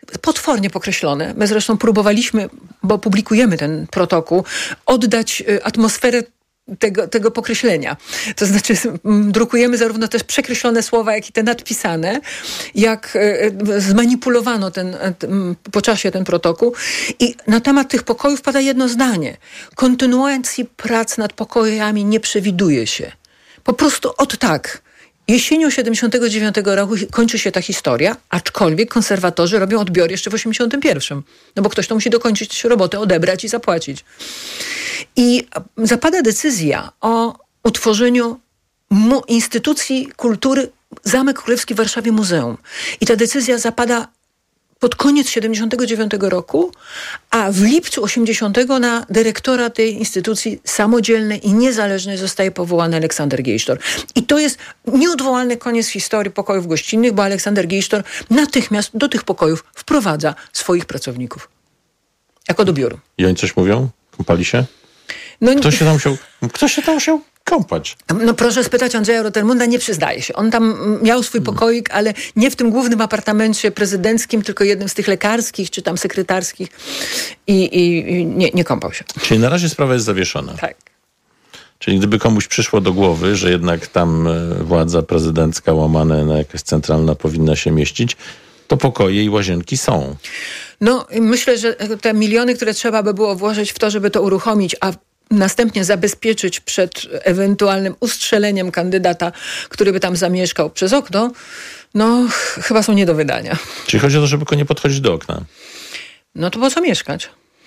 potwornie pokreślone. My zresztą próbowaliśmy, bo publikujemy ten protokół, oddać atmosferę tego pokreślenia. To znaczy drukujemy zarówno też przekreślone słowa, jak i te nadpisane, jak zmanipulowano po czasie ten protokół. I na temat tych pokojów pada jedno zdanie. Kontynuacji prac nad pokojami nie przewiduje się. Po prostu tak. Jesienią 79 roku kończy się ta historia, aczkolwiek konserwatorzy robią odbiory jeszcze w 81. No bo ktoś to musi dokończyć robotę, odebrać i zapłacić. I zapada decyzja o utworzeniu instytucji kultury Zamek Królewski w Warszawie Muzeum. I ta decyzja zapada pod koniec 79 roku, a w lipcu 80 na dyrektora tej instytucji samodzielnej i niezależnej zostaje powołany Aleksander Geisztor. I to jest nieodwołalny koniec historii pokojów gościnnych, bo Aleksander Geisztor natychmiast do tych pokojów wprowadza swoich pracowników. Jako do biuru. I oni coś mówią? Kąpali się? Kto się tam musiał kąpać? No proszę spytać Andrzeja Rotermunda, nie przyznaje się. On tam miał swój pokoik, ale nie w tym głównym apartamencie prezydenckim, tylko jednym z tych lekarskich, czy tam sekretarskich i nie kąpał się. Czyli na razie sprawa jest zawieszona. Tak. Czyli gdyby komuś przyszło do głowy, że jednak tam władza prezydencka łamane na jakaś centralna powinna się mieścić, to pokoje i łazienki są. No myślę, że te miliony, które trzeba by było włożyć w to, żeby to uruchomić, a następnie zabezpieczyć przed ewentualnym ustrzeleniem kandydata, który by tam zamieszkał przez okno, no chyba są nie do wydania. Czyli chodzi o to, żeby tylko nie podchodzić do okna. No to po co mieszkać?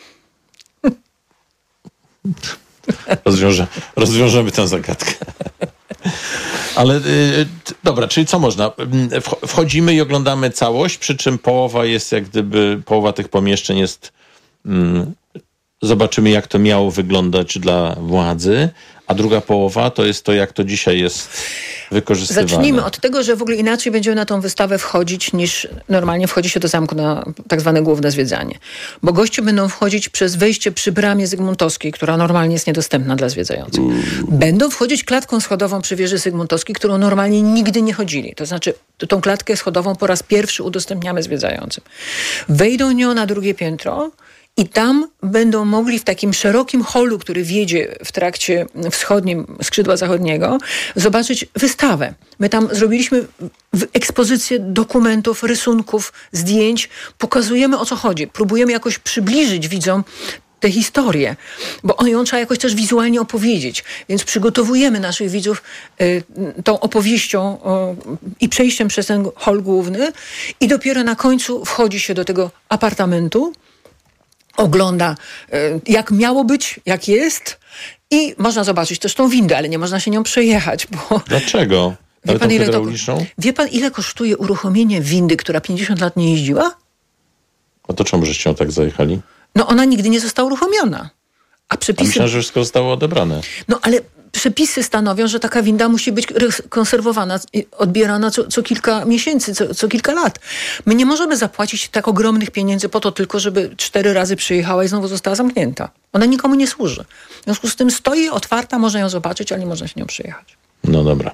Rozwiążemy tę zagadkę. Ale dobra, czyli co można? Wchodzimy i oglądamy całość, przy czym połowa tych pomieszczeń jest... Zobaczymy, jak to miało wyglądać dla władzy, a druga połowa to jest to, jak to dzisiaj jest wykorzystywane. Zacznijmy od tego, że w ogóle inaczej będziemy na tą wystawę wchodzić, niż normalnie wchodzi się do zamku na tak zwane główne zwiedzanie. Bo goście będą wchodzić przez wejście przy bramie Zygmuntowskiej, która normalnie jest niedostępna dla zwiedzających. Będą wchodzić klatką schodową przy wieży Zygmuntowskiej, którą normalnie nigdy nie chodzili. To znaczy, tą klatkę schodową po raz pierwszy udostępniamy zwiedzającym. Wejdą nią na drugie piętro, i tam będą mogli w takim szerokim holu, który wiedzie w trakcie wschodnim skrzydła zachodniego, zobaczyć wystawę. My tam zrobiliśmy ekspozycję dokumentów, rysunków, zdjęć. Pokazujemy, o co chodzi. Próbujemy jakoś przybliżyć widzom tę historię, bo ją trzeba jakoś też wizualnie opowiedzieć. Więc przygotowujemy naszych widzów tą opowieścią i przejściem przez ten hol główny i dopiero na końcu wchodzi się do tego apartamentu, ogląda, jak miało być, jak jest i można zobaczyć też tą windę, ale nie można się nią przejechać. Bo... Dlaczego? Wie pan, ile kosztuje uruchomienie windy, która 50 lat nie jeździła? A to czemu żeście ją tak zajechali? No ona nigdy nie została uruchomiona. A przepisy... myślałem, że wszystko zostało odebrane. No ale przepisy stanowią, że taka winda musi być konserwowana, odbierana co kilka miesięcy, co kilka lat. My nie możemy zapłacić tak ogromnych pieniędzy po to tylko, żeby 4 razy przyjechała i znowu została zamknięta. Ona nikomu nie służy. W związku z tym stoi otwarta, można ją zobaczyć, ale nie można się nią przyjechać. No dobra.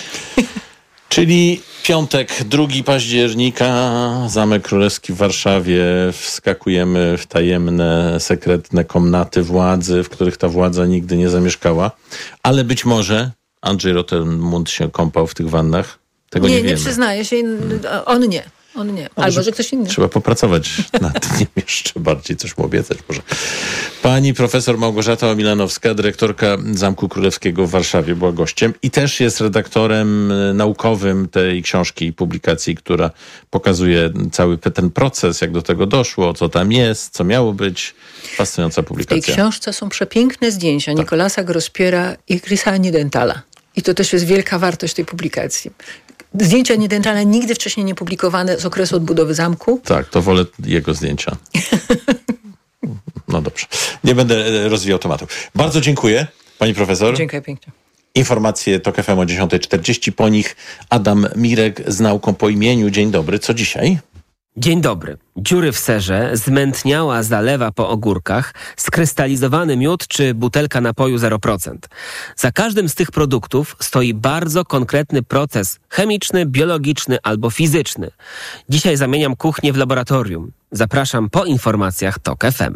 Czyli piątek, 2 października, Zamek Królewski w Warszawie. Wskakujemy w tajemne, sekretne komnaty władzy, w których ta władza nigdy nie zamieszkała. Ale być może Andrzej Rotermund się kąpał w tych wannach. Tego nie wiemy. Nie przyznaje się. On nie. Albo że ktoś inny. Trzeba popracować nad tym jeszcze bardziej, coś mu obiecać może. Pani profesor Małgorzata Milanowska, dyrektorka Zamku Królewskiego w Warszawie, była gościem i też jest redaktorem naukowym tej książki i publikacji, która pokazuje cały ten proces, jak do tego doszło, co tam jest, co miało być. Fascynująca publikacja. W tej książce są przepiękne zdjęcia Nicolasa Grospiera i Chrisa Nidentala. I to też jest wielka wartość tej publikacji. Zdjęcia Nidentala nigdy wcześniej nie publikowane z okresu odbudowy zamku. Tak, to wolę jego zdjęcia. No dobrze. Nie będę rozwijał tematu. Bardzo dziękuję, pani profesor. Dziękuję pięknie. Informacje TOK FM o 10:40. Po nich Adam Mirek z Nauką po imieniu. Dzień dobry. Co dzisiaj? Dzień dobry. Dziury w serze, zmętniała zalewa po ogórkach, skrystalizowany miód czy butelka napoju 0%. Za każdym z tych produktów stoi bardzo konkretny proces chemiczny, biologiczny albo fizyczny. Dzisiaj zamieniam kuchnię w laboratorium. Zapraszam po informacjach TOK FM.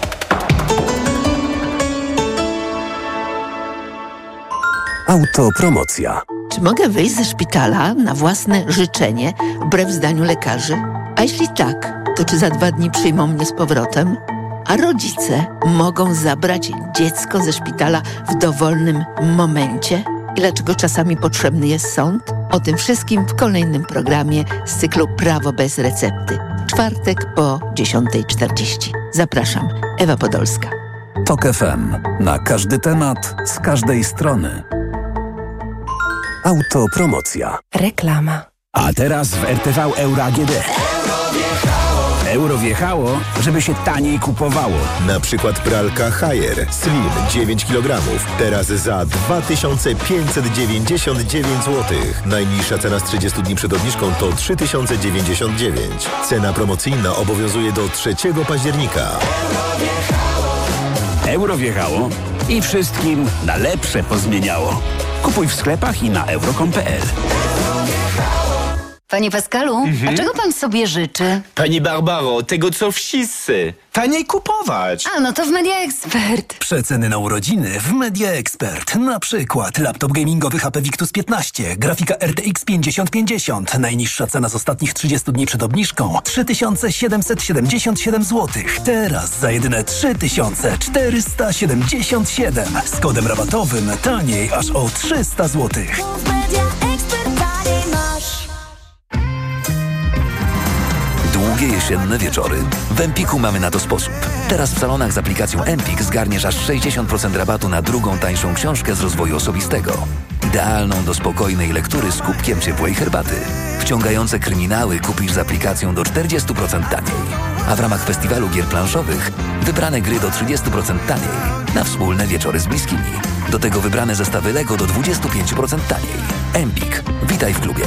Autopromocja. Czy mogę wyjść ze szpitala na własne życzenie, wbrew zdaniu lekarzy? A jeśli tak, to czy za 2 dni przyjmą mnie z powrotem? A rodzice mogą zabrać dziecko ze szpitala w dowolnym momencie? I dlaczego czasami potrzebny jest sąd? O tym wszystkim w kolejnym programie z cyklu Prawo bez recepty. Czwartek po 10:40. Zapraszam, Ewa Podolska. TOK FM. Na każdy temat, z każdej strony. Autopromocja. Reklama. A teraz w RTV Euro AGD. Euro wjechało, żeby się taniej kupowało. Na przykład pralka Haier Slim 9 kg. Teraz za 2599 zł. Najniższa cena z 30 dni przed obniżką to 3099. Cena promocyjna obowiązuje do 3 października. Euro wjechało i wszystkim na lepsze pozmieniało. Kupuj w sklepach i na euro.com.pl. Panie Pascalu, a czego pan sobie życzy? Pani Barbaro, tego co wszyscy. Taniej kupować. A, no to w Media Expert. Przeceny na urodziny w Media Expert. Na przykład laptop gamingowy HP Victus 15, grafika RTX 5050. Najniższa cena z ostatnich 30 dni przed obniżką 3777 zł. Teraz za jedyne 3477. Z kodem rabatowym taniej aż o 300 zł. Długie jesienne wieczory. W Empiku mamy na to sposób. Teraz w salonach z aplikacją Empik zgarniesz aż 60% rabatu na drugą tańszą książkę z rozwoju osobistego. Idealną do spokojnej lektury z kubkiem ciepłej herbaty. Wciągające kryminały kupisz z aplikacją do 40% taniej. A w ramach festiwalu gier planszowych wybrane gry do 30% taniej. Na wspólne wieczory z bliskimi. Do tego wybrane zestawy Lego do 25% taniej. Empik. Witaj w klubie.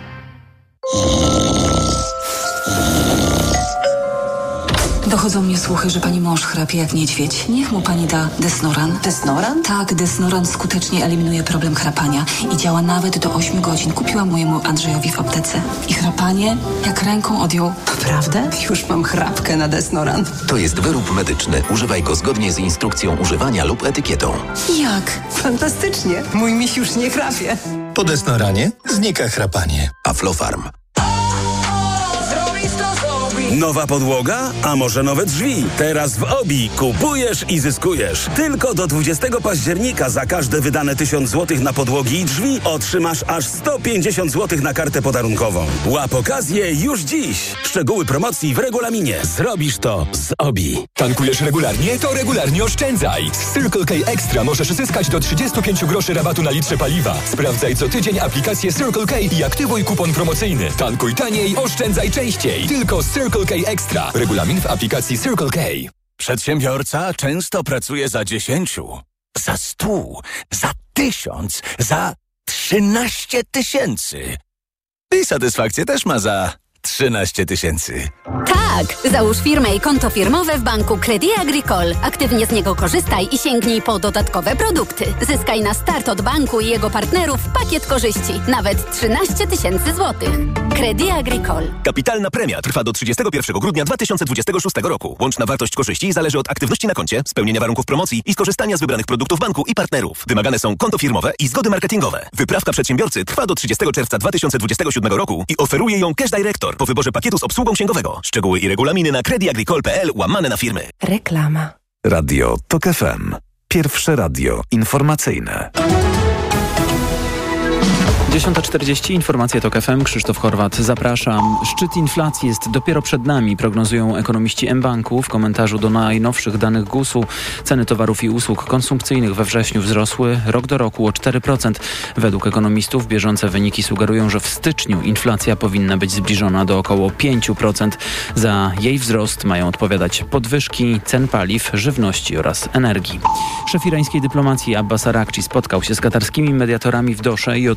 Dochodzą mnie słuchy, że pani mąż chrapie jak niedźwiedź. Niech mu pani da Desnoran. Desnoran? Tak, Desnoran skutecznie eliminuje problem chrapania i działa nawet do 8 godzin. Kupiłam mojemu Andrzejowi w aptece. I chrapanie jak ręką odjął. Naprawdę? Już mam chrapkę na Desnoran. To jest wyrób medyczny. Używaj go zgodnie z instrukcją używania lub etykietą. Jak? Fantastycznie. Mój miś już nie chrapie. Po Desnoranie znika chrapanie. Aflofarm. Nowa podłoga? A może nowe drzwi? Teraz w OBI kupujesz i zyskujesz. Tylko do 20 października za każde wydane 1000 zł na podłogi i drzwi otrzymasz aż 150 zł na kartę podarunkową. Łap okazję już dziś. Szczegóły promocji w regulaminie. Zrobisz to z OBI. Tankujesz regularnie? To regularnie oszczędzaj. Z Circle K Extra możesz zyskać do 35 groszy rabatu na litrze paliwa. Sprawdzaj co tydzień aplikację Circle K i aktywuj kupon promocyjny. Tankuj taniej, oszczędzaj częściej. Tylko z Circle K Extra. Regulamin w aplikacji Circle K. Przedsiębiorca często pracuje za 10, za 100, za 1000, za 13 tysięcy. I satysfakcję też ma za 13 tysięcy. Tak! Załóż firmę i konto firmowe w banku Crédit Agricole. Aktywnie z niego korzystaj i sięgnij po dodatkowe produkty. Zyskaj na start od banku i jego partnerów pakiet korzyści. Nawet 13 tysięcy złotych. Crédit Agricole. Kapitalna premia trwa do 31 grudnia 2026 roku. Łączna wartość korzyści zależy od aktywności na koncie, spełnienia warunków promocji i skorzystania z wybranych produktów banku i partnerów. Wymagane są konto firmowe i zgody marketingowe. Wyprawka przedsiębiorcy trwa do 30 czerwca 2027 roku i oferuje ją Cash Director po wyborze pakietu z obsługą księgowego. Szczegóły i regulaminy na creditagricole.pl/firmy. Reklama. Radio TOK FM. Pierwsze radio informacyjne. 10:40, informacje TOK FM, Krzysztof Horwat, zapraszam. Szczyt inflacji jest dopiero przed nami, prognozują ekonomiści mBanku. W komentarzu do najnowszych danych GUS-u ceny towarów i usług konsumpcyjnych we wrześniu wzrosły rok do roku o 4%. Według ekonomistów bieżące wyniki sugerują, że w styczniu inflacja powinna być zbliżona do około 5%. Za jej wzrost mają odpowiadać podwyżki cen paliw, żywności oraz energii. Szef irańskiej dyplomacji Abbas Arakci spotkał się z katarskimi mediatorami w Dosze i otrzymał opinię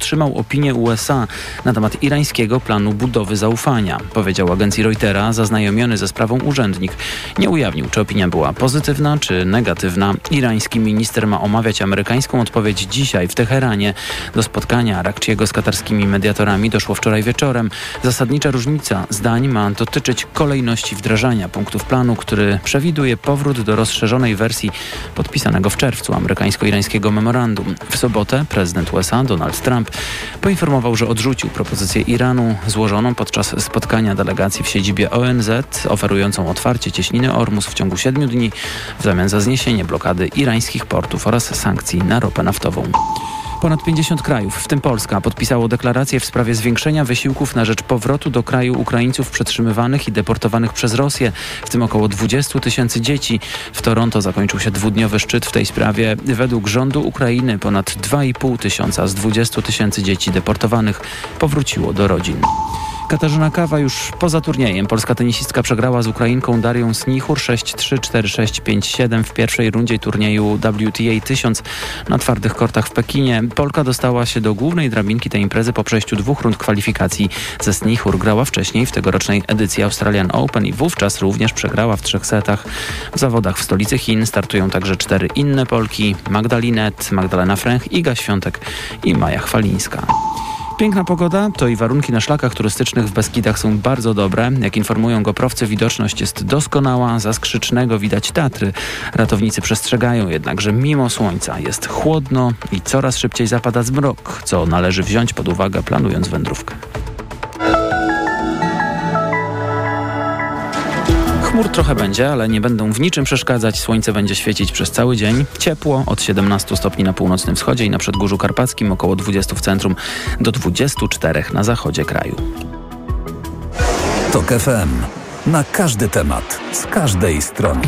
opinię USA na temat irańskiego planu budowy zaufania. Powiedział agencji Reutera zaznajomiony ze sprawą urzędnik. Nie ujawnił, czy opinia była pozytywna, czy negatywna. Irański minister ma omawiać amerykańską odpowiedź dzisiaj w Teheranie. Do spotkania Arakciego z katarskimi mediatorami doszło wczoraj wieczorem. Zasadnicza różnica zdań ma dotyczyć kolejności wdrażania punktów planu, który przewiduje powrót do rozszerzonej wersji podpisanego w czerwcu amerykańsko-irańskiego memorandum. W sobotę prezydent USA Donald Trump poinformował, że odrzucił propozycję Iranu złożoną podczas spotkania delegacji w siedzibie ONZ, oferującą otwarcie cieśniny Ormus w ciągu 7 dni w zamian za zniesienie blokady irańskich portów oraz sankcji na ropę naftową. Ponad 50 krajów, w tym Polska, podpisało deklarację w sprawie zwiększenia wysiłków na rzecz powrotu do kraju Ukraińców przetrzymywanych i deportowanych przez Rosję, w tym około 20 000 dzieci. W Toronto zakończył się 2-dniowy szczyt w tej sprawie. Według rządu Ukrainy ponad 2,5 tysiąca z 20 000 dzieci deportowanych powróciło do rodzin. Katarzyna Kawa już poza turniejem. Polska tenisistka przegrała z Ukrainką Darią Snichur 6-3, 4-6, 5-7 w pierwszej rundzie turnieju WTA 1000 na twardych kortach w Pekinie. Polka dostała się do głównej drabinki tej imprezy po przejściu 2 rund kwalifikacji. Ze Snichur grała wcześniej w tegorocznej edycji Australian Open i wówczas również przegrała w 3 setach. W zawodach w stolicy Chin startują także 4 inne Polki: Magda Linette, Magdalena Fręch, Iga Świątek i Maja Chwalińska. Piękna pogoda, to i warunki na szlakach turystycznych w Beskidach są bardzo dobre. Jak informują GoProwcy, widoczność jest doskonała, za Skrzycznego widać Tatry. Ratownicy przestrzegają jednak, że mimo słońca jest chłodno i coraz szybciej zapada zmrok, co należy wziąć pod uwagę, planując wędrówkę. Chmur trochę będzie, ale nie będą w niczym przeszkadzać. Słońce będzie świecić przez cały dzień. Ciepło od 17 stopni na północnym wschodzie i na Przedgórzu Karpackim, około 20 w centrum, do 24 na zachodzie kraju. TOK FM. Na każdy temat, z każdej strony.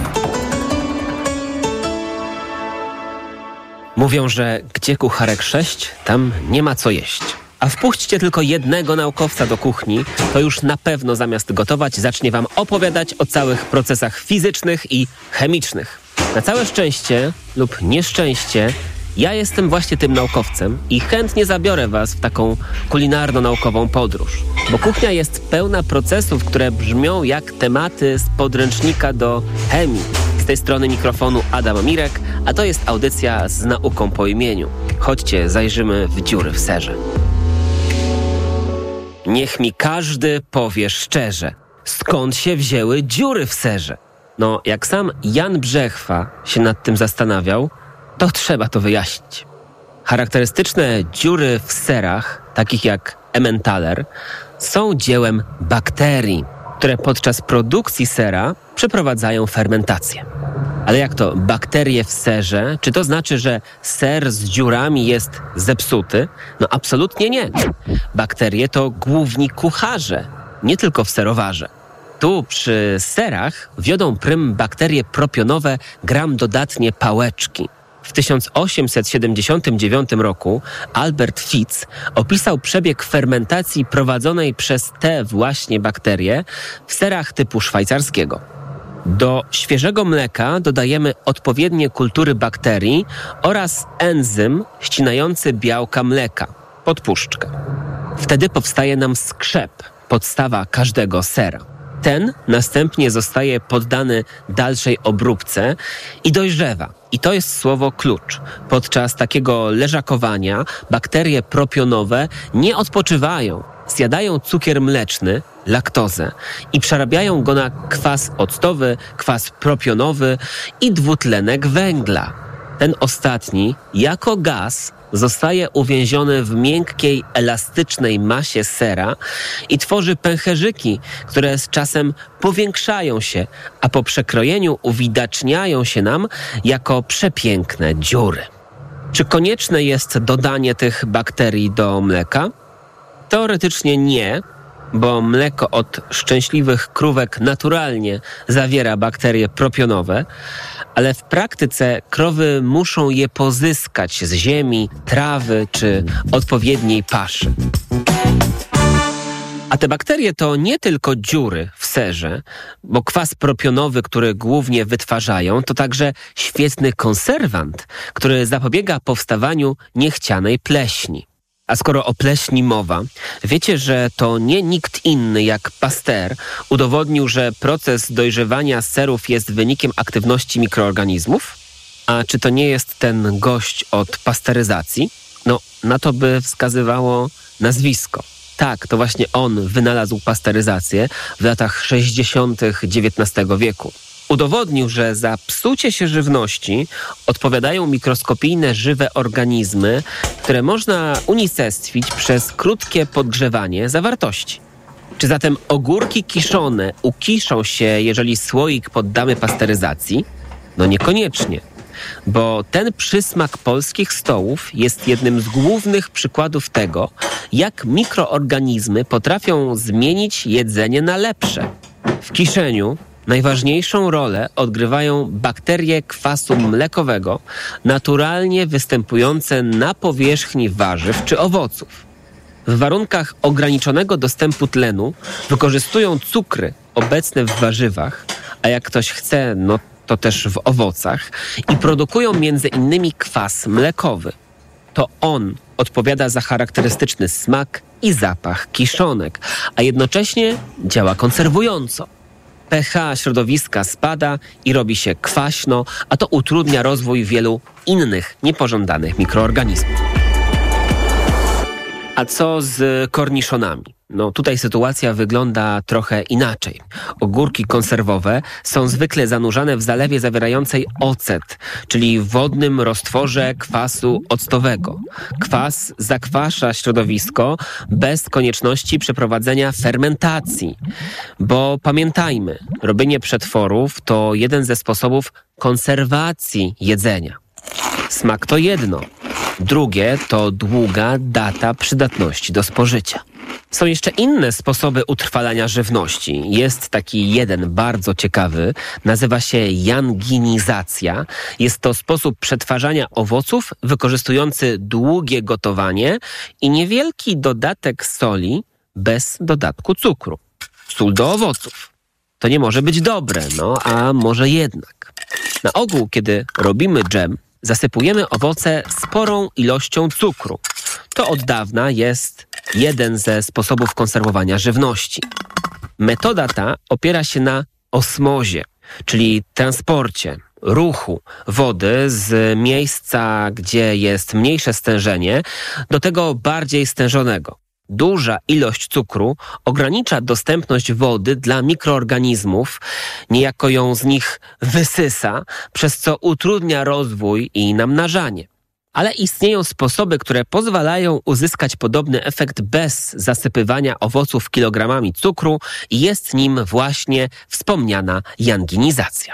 Mówią, że gdzie kucharek 6, tam nie ma co jeść. A wpuśćcie tylko jednego naukowca do kuchni, to już na pewno zamiast gotować zacznie wam opowiadać o całych procesach fizycznych i chemicznych. Na całe szczęście lub nieszczęście ja jestem właśnie tym naukowcem i chętnie zabiorę was w taką kulinarno-naukową podróż. Bo kuchnia jest pełna procesów, które brzmią jak tematy z podręcznika do chemii. Z tej strony mikrofonu Adam Mirek, a to jest audycja z nauką po imieniu. Chodźcie, zajrzymy w dziury w serze. Niech mi każdy powie szczerze, skąd się wzięły dziury w serze? No, jak sam Jan Brzechwa się nad tym zastanawiał, to trzeba to wyjaśnić. Charakterystyczne dziury w serach, takich jak Emmentaler, są dziełem bakterii, które podczas produkcji sera przeprowadzają fermentację. Ale jak to bakterie w serze? Czy to znaczy, że ser z dziurami jest zepsuty? No absolutnie nie. Bakterie to główni kucharze, nie tylko w serowarze. Tu przy serach wiodą prym bakterie propionowe gram-dodatnie pałeczki. W 1879 roku Albert Fitz opisał przebieg fermentacji prowadzonej przez te właśnie bakterie w serach typu szwajcarskiego. Do świeżego mleka dodajemy odpowiednie kultury bakterii oraz enzym ścinający białka mleka, podpuszczkę. Wtedy powstaje nam skrzep, podstawa każdego sera. Ten następnie zostaje poddany dalszej obróbce i dojrzewa. I to jest słowo klucz. Podczas takiego leżakowania bakterie propionowe nie odpoczywają. Zjadają cukier mleczny, laktozę i przerabiają go na kwas octowy, kwas propionowy i dwutlenek węgla. Ten ostatni, jako gaz, zostaje uwięziony w miękkiej, elastycznej masie sera i tworzy pęcherzyki, które z czasem powiększają się, a po przekrojeniu uwidaczniają się nam jako przepiękne dziury. Czy konieczne jest dodanie tych bakterii do mleka? Teoretycznie nie, bo mleko od szczęśliwych krówek naturalnie zawiera bakterie propionowe, ale w praktyce krowy muszą je pozyskać z ziemi, trawy czy odpowiedniej paszy. A te bakterie to nie tylko dziury w serze, bo kwas propionowy, który głównie wytwarzają, to także świetny konserwant, który zapobiega powstawaniu niechcianej pleśni. A skoro o pleśni mowa, wiecie, że to nie nikt inny jak Pasteur udowodnił, że proces dojrzewania serów jest wynikiem aktywności mikroorganizmów? A czy to nie jest ten gość od pasteuryzacji? No, na to by wskazywało nazwisko. Tak, to właśnie on wynalazł pasteuryzację w latach 60. XIX wieku. Udowodnił, że za psucie się żywności odpowiadają mikroskopijne żywe organizmy, które można unicestwić przez krótkie podgrzewanie zawartości. Czy zatem ogórki kiszone ukiszą się, jeżeli słoik poddamy pasteuryzacji? No niekoniecznie, bo ten przysmak polskich stołów jest jednym z głównych przykładów tego, jak mikroorganizmy potrafią zmienić jedzenie na lepsze. W kiszeniu najważniejszą rolę odgrywają bakterie kwasu mlekowego, naturalnie występujące na powierzchni warzyw czy owoców. W warunkach ograniczonego dostępu tlenu wykorzystują cukry obecne w warzywach, a jak ktoś chce, no to też w owocach, i produkują między innymi kwas mlekowy. To on odpowiada za charakterystyczny smak i zapach kiszonek, a jednocześnie działa konserwująco. pH środowiska spada i robi się kwaśno, a to utrudnia rozwój wielu innych niepożądanych mikroorganizmów. A co z korniszonami? No tutaj sytuacja wygląda trochę inaczej. Ogórki konserwowe są zwykle zanurzane w zalewie zawierającej ocet, czyli wodnym roztworze kwasu octowego. Kwas zakwasza środowisko bez konieczności przeprowadzenia fermentacji. Bo pamiętajmy, robienie przetworów to jeden ze sposobów konserwacji jedzenia. Smak to jedno. Drugie to długa data przydatności do spożycia. Są jeszcze inne sposoby utrwalania żywności. Jest taki jeden bardzo ciekawy, nazywa się janginizacja. Jest to sposób przetwarzania owoców wykorzystujący długie gotowanie i niewielki dodatek soli bez dodatku cukru. Sól do owoców. To nie może być dobre, no a może jednak. Na ogół, kiedy robimy dżem, zasypujemy owoce sporą ilością cukru. To od dawna jest jeden ze sposobów konserwowania żywności. Metoda ta opiera się na osmozie, czyli transporcie, ruchu wody z miejsca, gdzie jest mniejsze stężenie, do tego bardziej stężonego. Duża ilość cukru ogranicza dostępność wody dla mikroorganizmów, niejako ją z nich wysysa, przez co utrudnia rozwój i namnażanie. Ale istnieją sposoby, które pozwalają uzyskać podobny efekt bez zasypywania owoców kilogramami cukru i jest nim właśnie wspomniana janginizacja.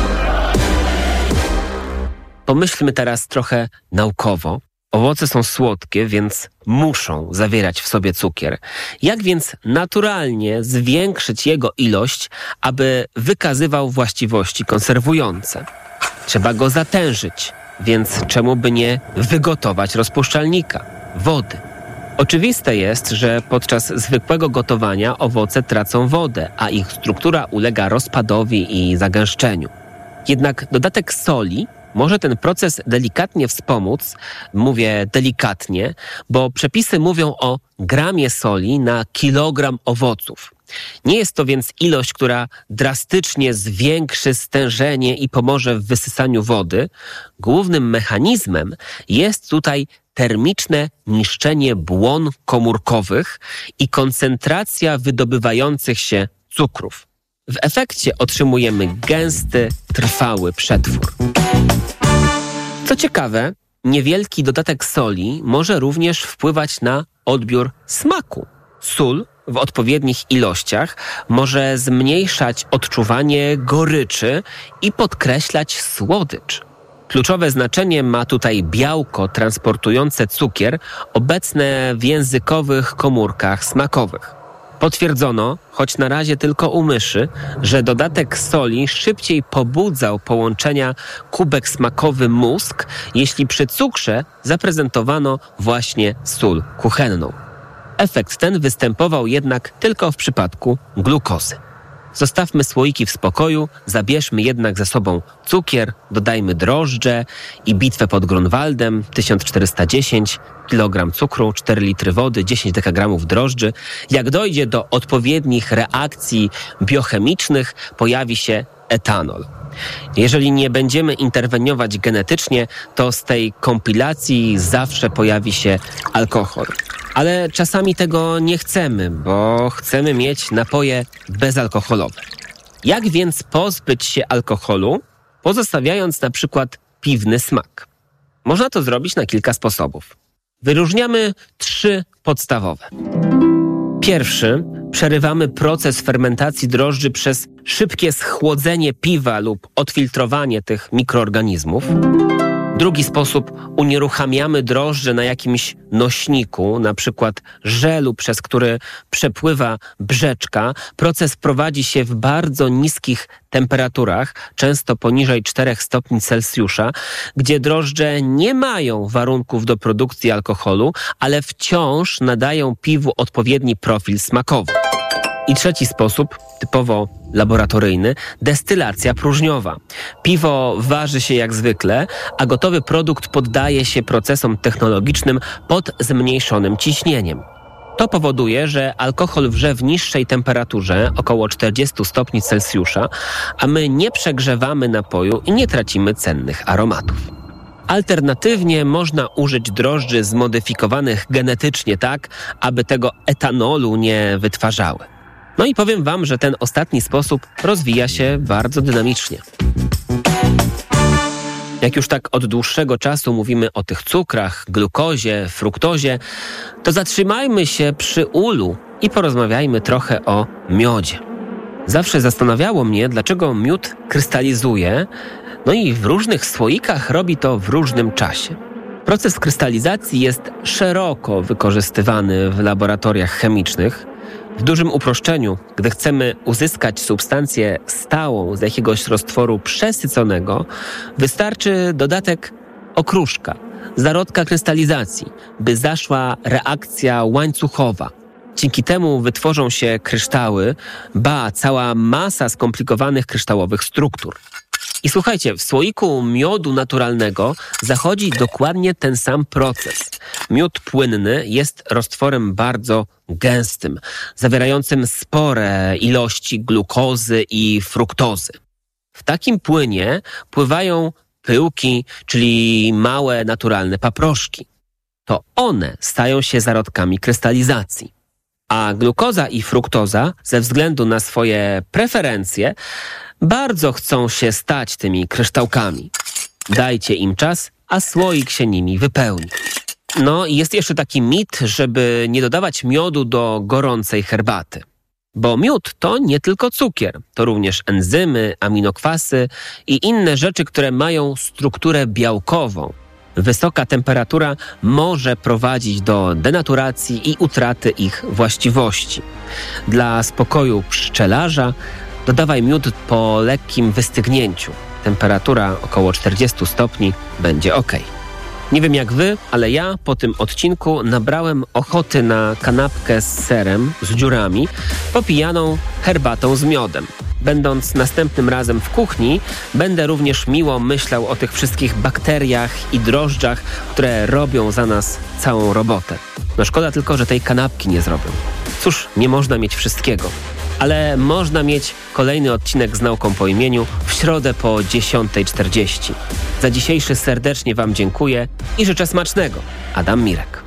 Pomyślmy teraz trochę naukowo. Owoce są słodkie, więc muszą zawierać w sobie cukier. Jak więc naturalnie zwiększyć jego ilość, aby wykazywał właściwości konserwujące? Trzeba go zatężyć, więc czemu by nie wygotować rozpuszczalnika, wody? Oczywiste jest, że podczas zwykłego gotowania owoce tracą wodę, a ich struktura ulega rozpadowi i zagęszczeniu. Jednak dodatek soli może ten proces delikatnie wspomóc, mówię delikatnie, bo przepisy mówią o gramie soli na kilogram owoców. Nie jest to więc ilość, która drastycznie zwiększy stężenie i pomoże w wysysaniu wody. Głównym mechanizmem jest tutaj termiczne niszczenie błon komórkowych i koncentracja wydobywających się cukrów. W efekcie otrzymujemy gęsty, trwały przetwór. Co ciekawe, niewielki dodatek soli może również wpływać na odbiór smaku. Sól w odpowiednich ilościach może zmniejszać odczuwanie goryczy i podkreślać słodycz. Kluczowe znaczenie ma tutaj białko transportujące cukier obecne w językowych komórkach smakowych. Potwierdzono, choć na razie tylko u myszy, że dodatek soli szybciej pobudzał połączenia kubek smakowy-mózg, jeśli przy cukrze zaprezentowano właśnie sól kuchenną. Efekt ten występował jednak tylko w przypadku glukozy. Zostawmy słoiki w spokoju, zabierzmy jednak ze sobą cukier, dodajmy drożdże i bitwę pod Grunwaldem, 1410, kilogram cukru, 4 litry wody, 10 dekagramów drożdży. Jak dojdzie do odpowiednich reakcji biochemicznych, pojawi się etanol. Jeżeli nie będziemy interweniować genetycznie, to z tej kompilacji zawsze pojawi się alkohol. Ale czasami tego nie chcemy, bo chcemy mieć napoje bezalkoholowe. Jak więc pozbyć się alkoholu, pozostawiając na przykład piwny smak? Można to zrobić na kilka sposobów. Wyróżniamy 3 podstawowe. Pierwszy, przerywamy proces fermentacji drożdży przez szybkie schłodzenie piwa lub odfiltrowanie tych mikroorganizmów. Drugi sposób, unieruchamiamy drożdże na jakimś nośniku, na przykład żelu, przez który przepływa brzeczka. Proces prowadzi się w bardzo niskich temperaturach, często poniżej 4 stopni Celsjusza, gdzie drożdże nie mają warunków do produkcji alkoholu, ale wciąż nadają piwu odpowiedni profil smakowy. I trzeci sposób, typowo laboratoryjny, destylacja próżniowa. Piwo waży się jak zwykle, a gotowy produkt poddaje się procesom technologicznym pod zmniejszonym ciśnieniem. To powoduje, że alkohol wrze w niższej temperaturze, około 40 stopni Celsjusza, a my nie przegrzewamy napoju i nie tracimy cennych aromatów. Alternatywnie można użyć drożdży zmodyfikowanych genetycznie tak, aby tego etanolu nie wytwarzały. No i powiem wam, że ten ostatni sposób rozwija się bardzo dynamicznie. Jak już tak od dłuższego czasu mówimy o tych cukrach, glukozie, fruktozie, to zatrzymajmy się przy ulu i porozmawiajmy trochę o miodzie. Zawsze zastanawiało mnie, dlaczego miód krystalizuje, no i w różnych słoikach robi to w różnym czasie. Proces krystalizacji jest szeroko wykorzystywany w laboratoriach chemicznych. W dużym uproszczeniu, gdy chcemy uzyskać substancję stałą z jakiegoś roztworu przesyconego, wystarczy dodatek okruszka, zarodka krystalizacji, by zaszła reakcja łańcuchowa. Dzięki temu wytworzą się kryształy, cała masa skomplikowanych kryształowych struktur. I słuchajcie, w słoiku miodu naturalnego zachodzi dokładnie ten sam proces. Miód płynny jest roztworem bardzo gęstym, zawierającym spore ilości glukozy i fruktozy. W takim płynie pływają pyłki, czyli małe naturalne paproszki. To one stają się zarodkami krystalizacji. A glukoza i fruktoza, ze względu na swoje preferencje, bardzo chcą się stać tymi kryształkami. Dajcie im czas, a słoik się nimi wypełni. No i jest jeszcze taki mit, żeby nie dodawać miodu do gorącej herbaty. Bo miód to nie tylko cukier, to również enzymy, aminokwasy i inne rzeczy, które mają strukturę białkową. Wysoka temperatura może prowadzić do denaturacji i utraty ich właściwości. Dla spokoju pszczelarza dodawaj miód po lekkim wystygnięciu. Temperatura około 40 stopni będzie ok. Nie wiem jak wy, ale ja po tym odcinku nabrałem ochoty na kanapkę z serem, z dziurami, popijaną herbatą z miodem. Będąc następnym razem w kuchni, będę również miło myślał o tych wszystkich bakteriach i drożdżach, które robią za nas całą robotę. No szkoda tylko, że tej kanapki nie zrobią. Cóż, nie można mieć wszystkiego. Ale można mieć kolejny odcinek z Nauką po imieniu w środę po 10:40. Za dzisiejszy serdecznie wam dziękuję i życzę smacznego. Adam Mirek.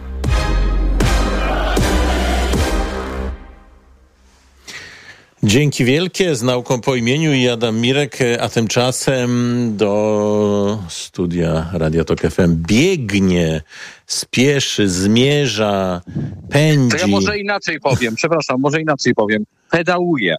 Dzięki wielkie, z Nauką po imieniu i Adam Mirek, a tymczasem do studia Radia Tok FM biegnie, spieszy, zmierza, pędzi. To ja może inaczej powiem, pedałuje.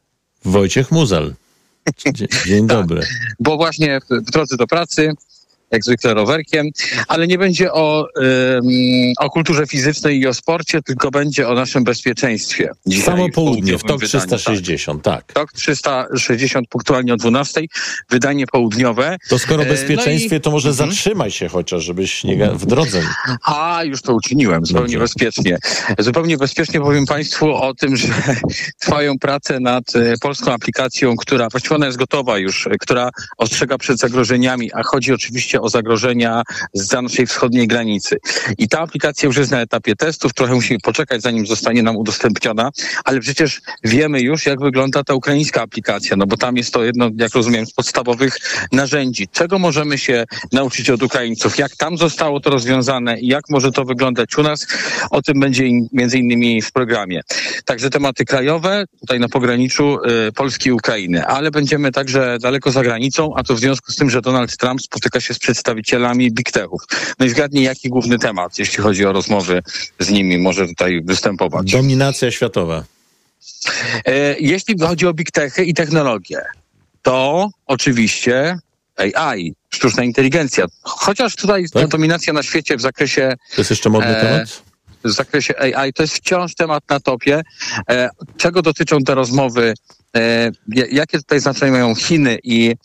Wojciech Muzal. Dzień dobry. Tak, bo właśnie w drodze do pracy jak zwykle rowerkiem, ale nie będzie o kulturze fizycznej i o sporcie, tylko będzie o naszym bezpieczeństwie. Samo południe, w TOK wydaniu, 360, tak. TOK 360 punktualnie o 12:00, wydanie południowe. To skoro o bezpieczeństwie, to może zatrzymaj się chociaż, żebyś nie w drodze. Już to uczyniłem, zupełnie bezpiecznie. Zupełnie bezpiecznie powiem Państwu o tym, że trwają prace nad polską aplikacją, która właściwie ona jest gotowa już, która ostrzega przed zagrożeniami, a chodzi oczywiście o zagrożenia zza naszej wschodniej granicy. I ta aplikacja już jest na etapie testów, trochę musimy poczekać, zanim zostanie nam udostępniona, ale przecież wiemy już, jak wygląda ta ukraińska aplikacja, no bo tam jest to jedno, jak rozumiem, z podstawowych narzędzi. Czego możemy się nauczyć od Ukraińców? Jak tam zostało to rozwiązane i jak może to wyglądać u nas? O tym będzie między innymi w programie. Także tematy krajowe, tutaj na pograniczu Polski i Ukrainy, ale będziemy także daleko za granicą, a to w związku z tym, że Donald Trump spotyka się z przedstawicielami big techów. No i zgadnij, jaki główny temat, jeśli chodzi o rozmowy z nimi, może tutaj występować. Dominacja światowa. Jeśli chodzi o big techy i technologię, to oczywiście AI, sztuczna inteligencja. Chociaż tutaj ta dominacja na świecie w zakresie... To jest jeszcze modny temat? W zakresie AI to jest wciąż temat na topie. Czego dotyczą te rozmowy? Jakie tutaj znaczenie mają Chiny i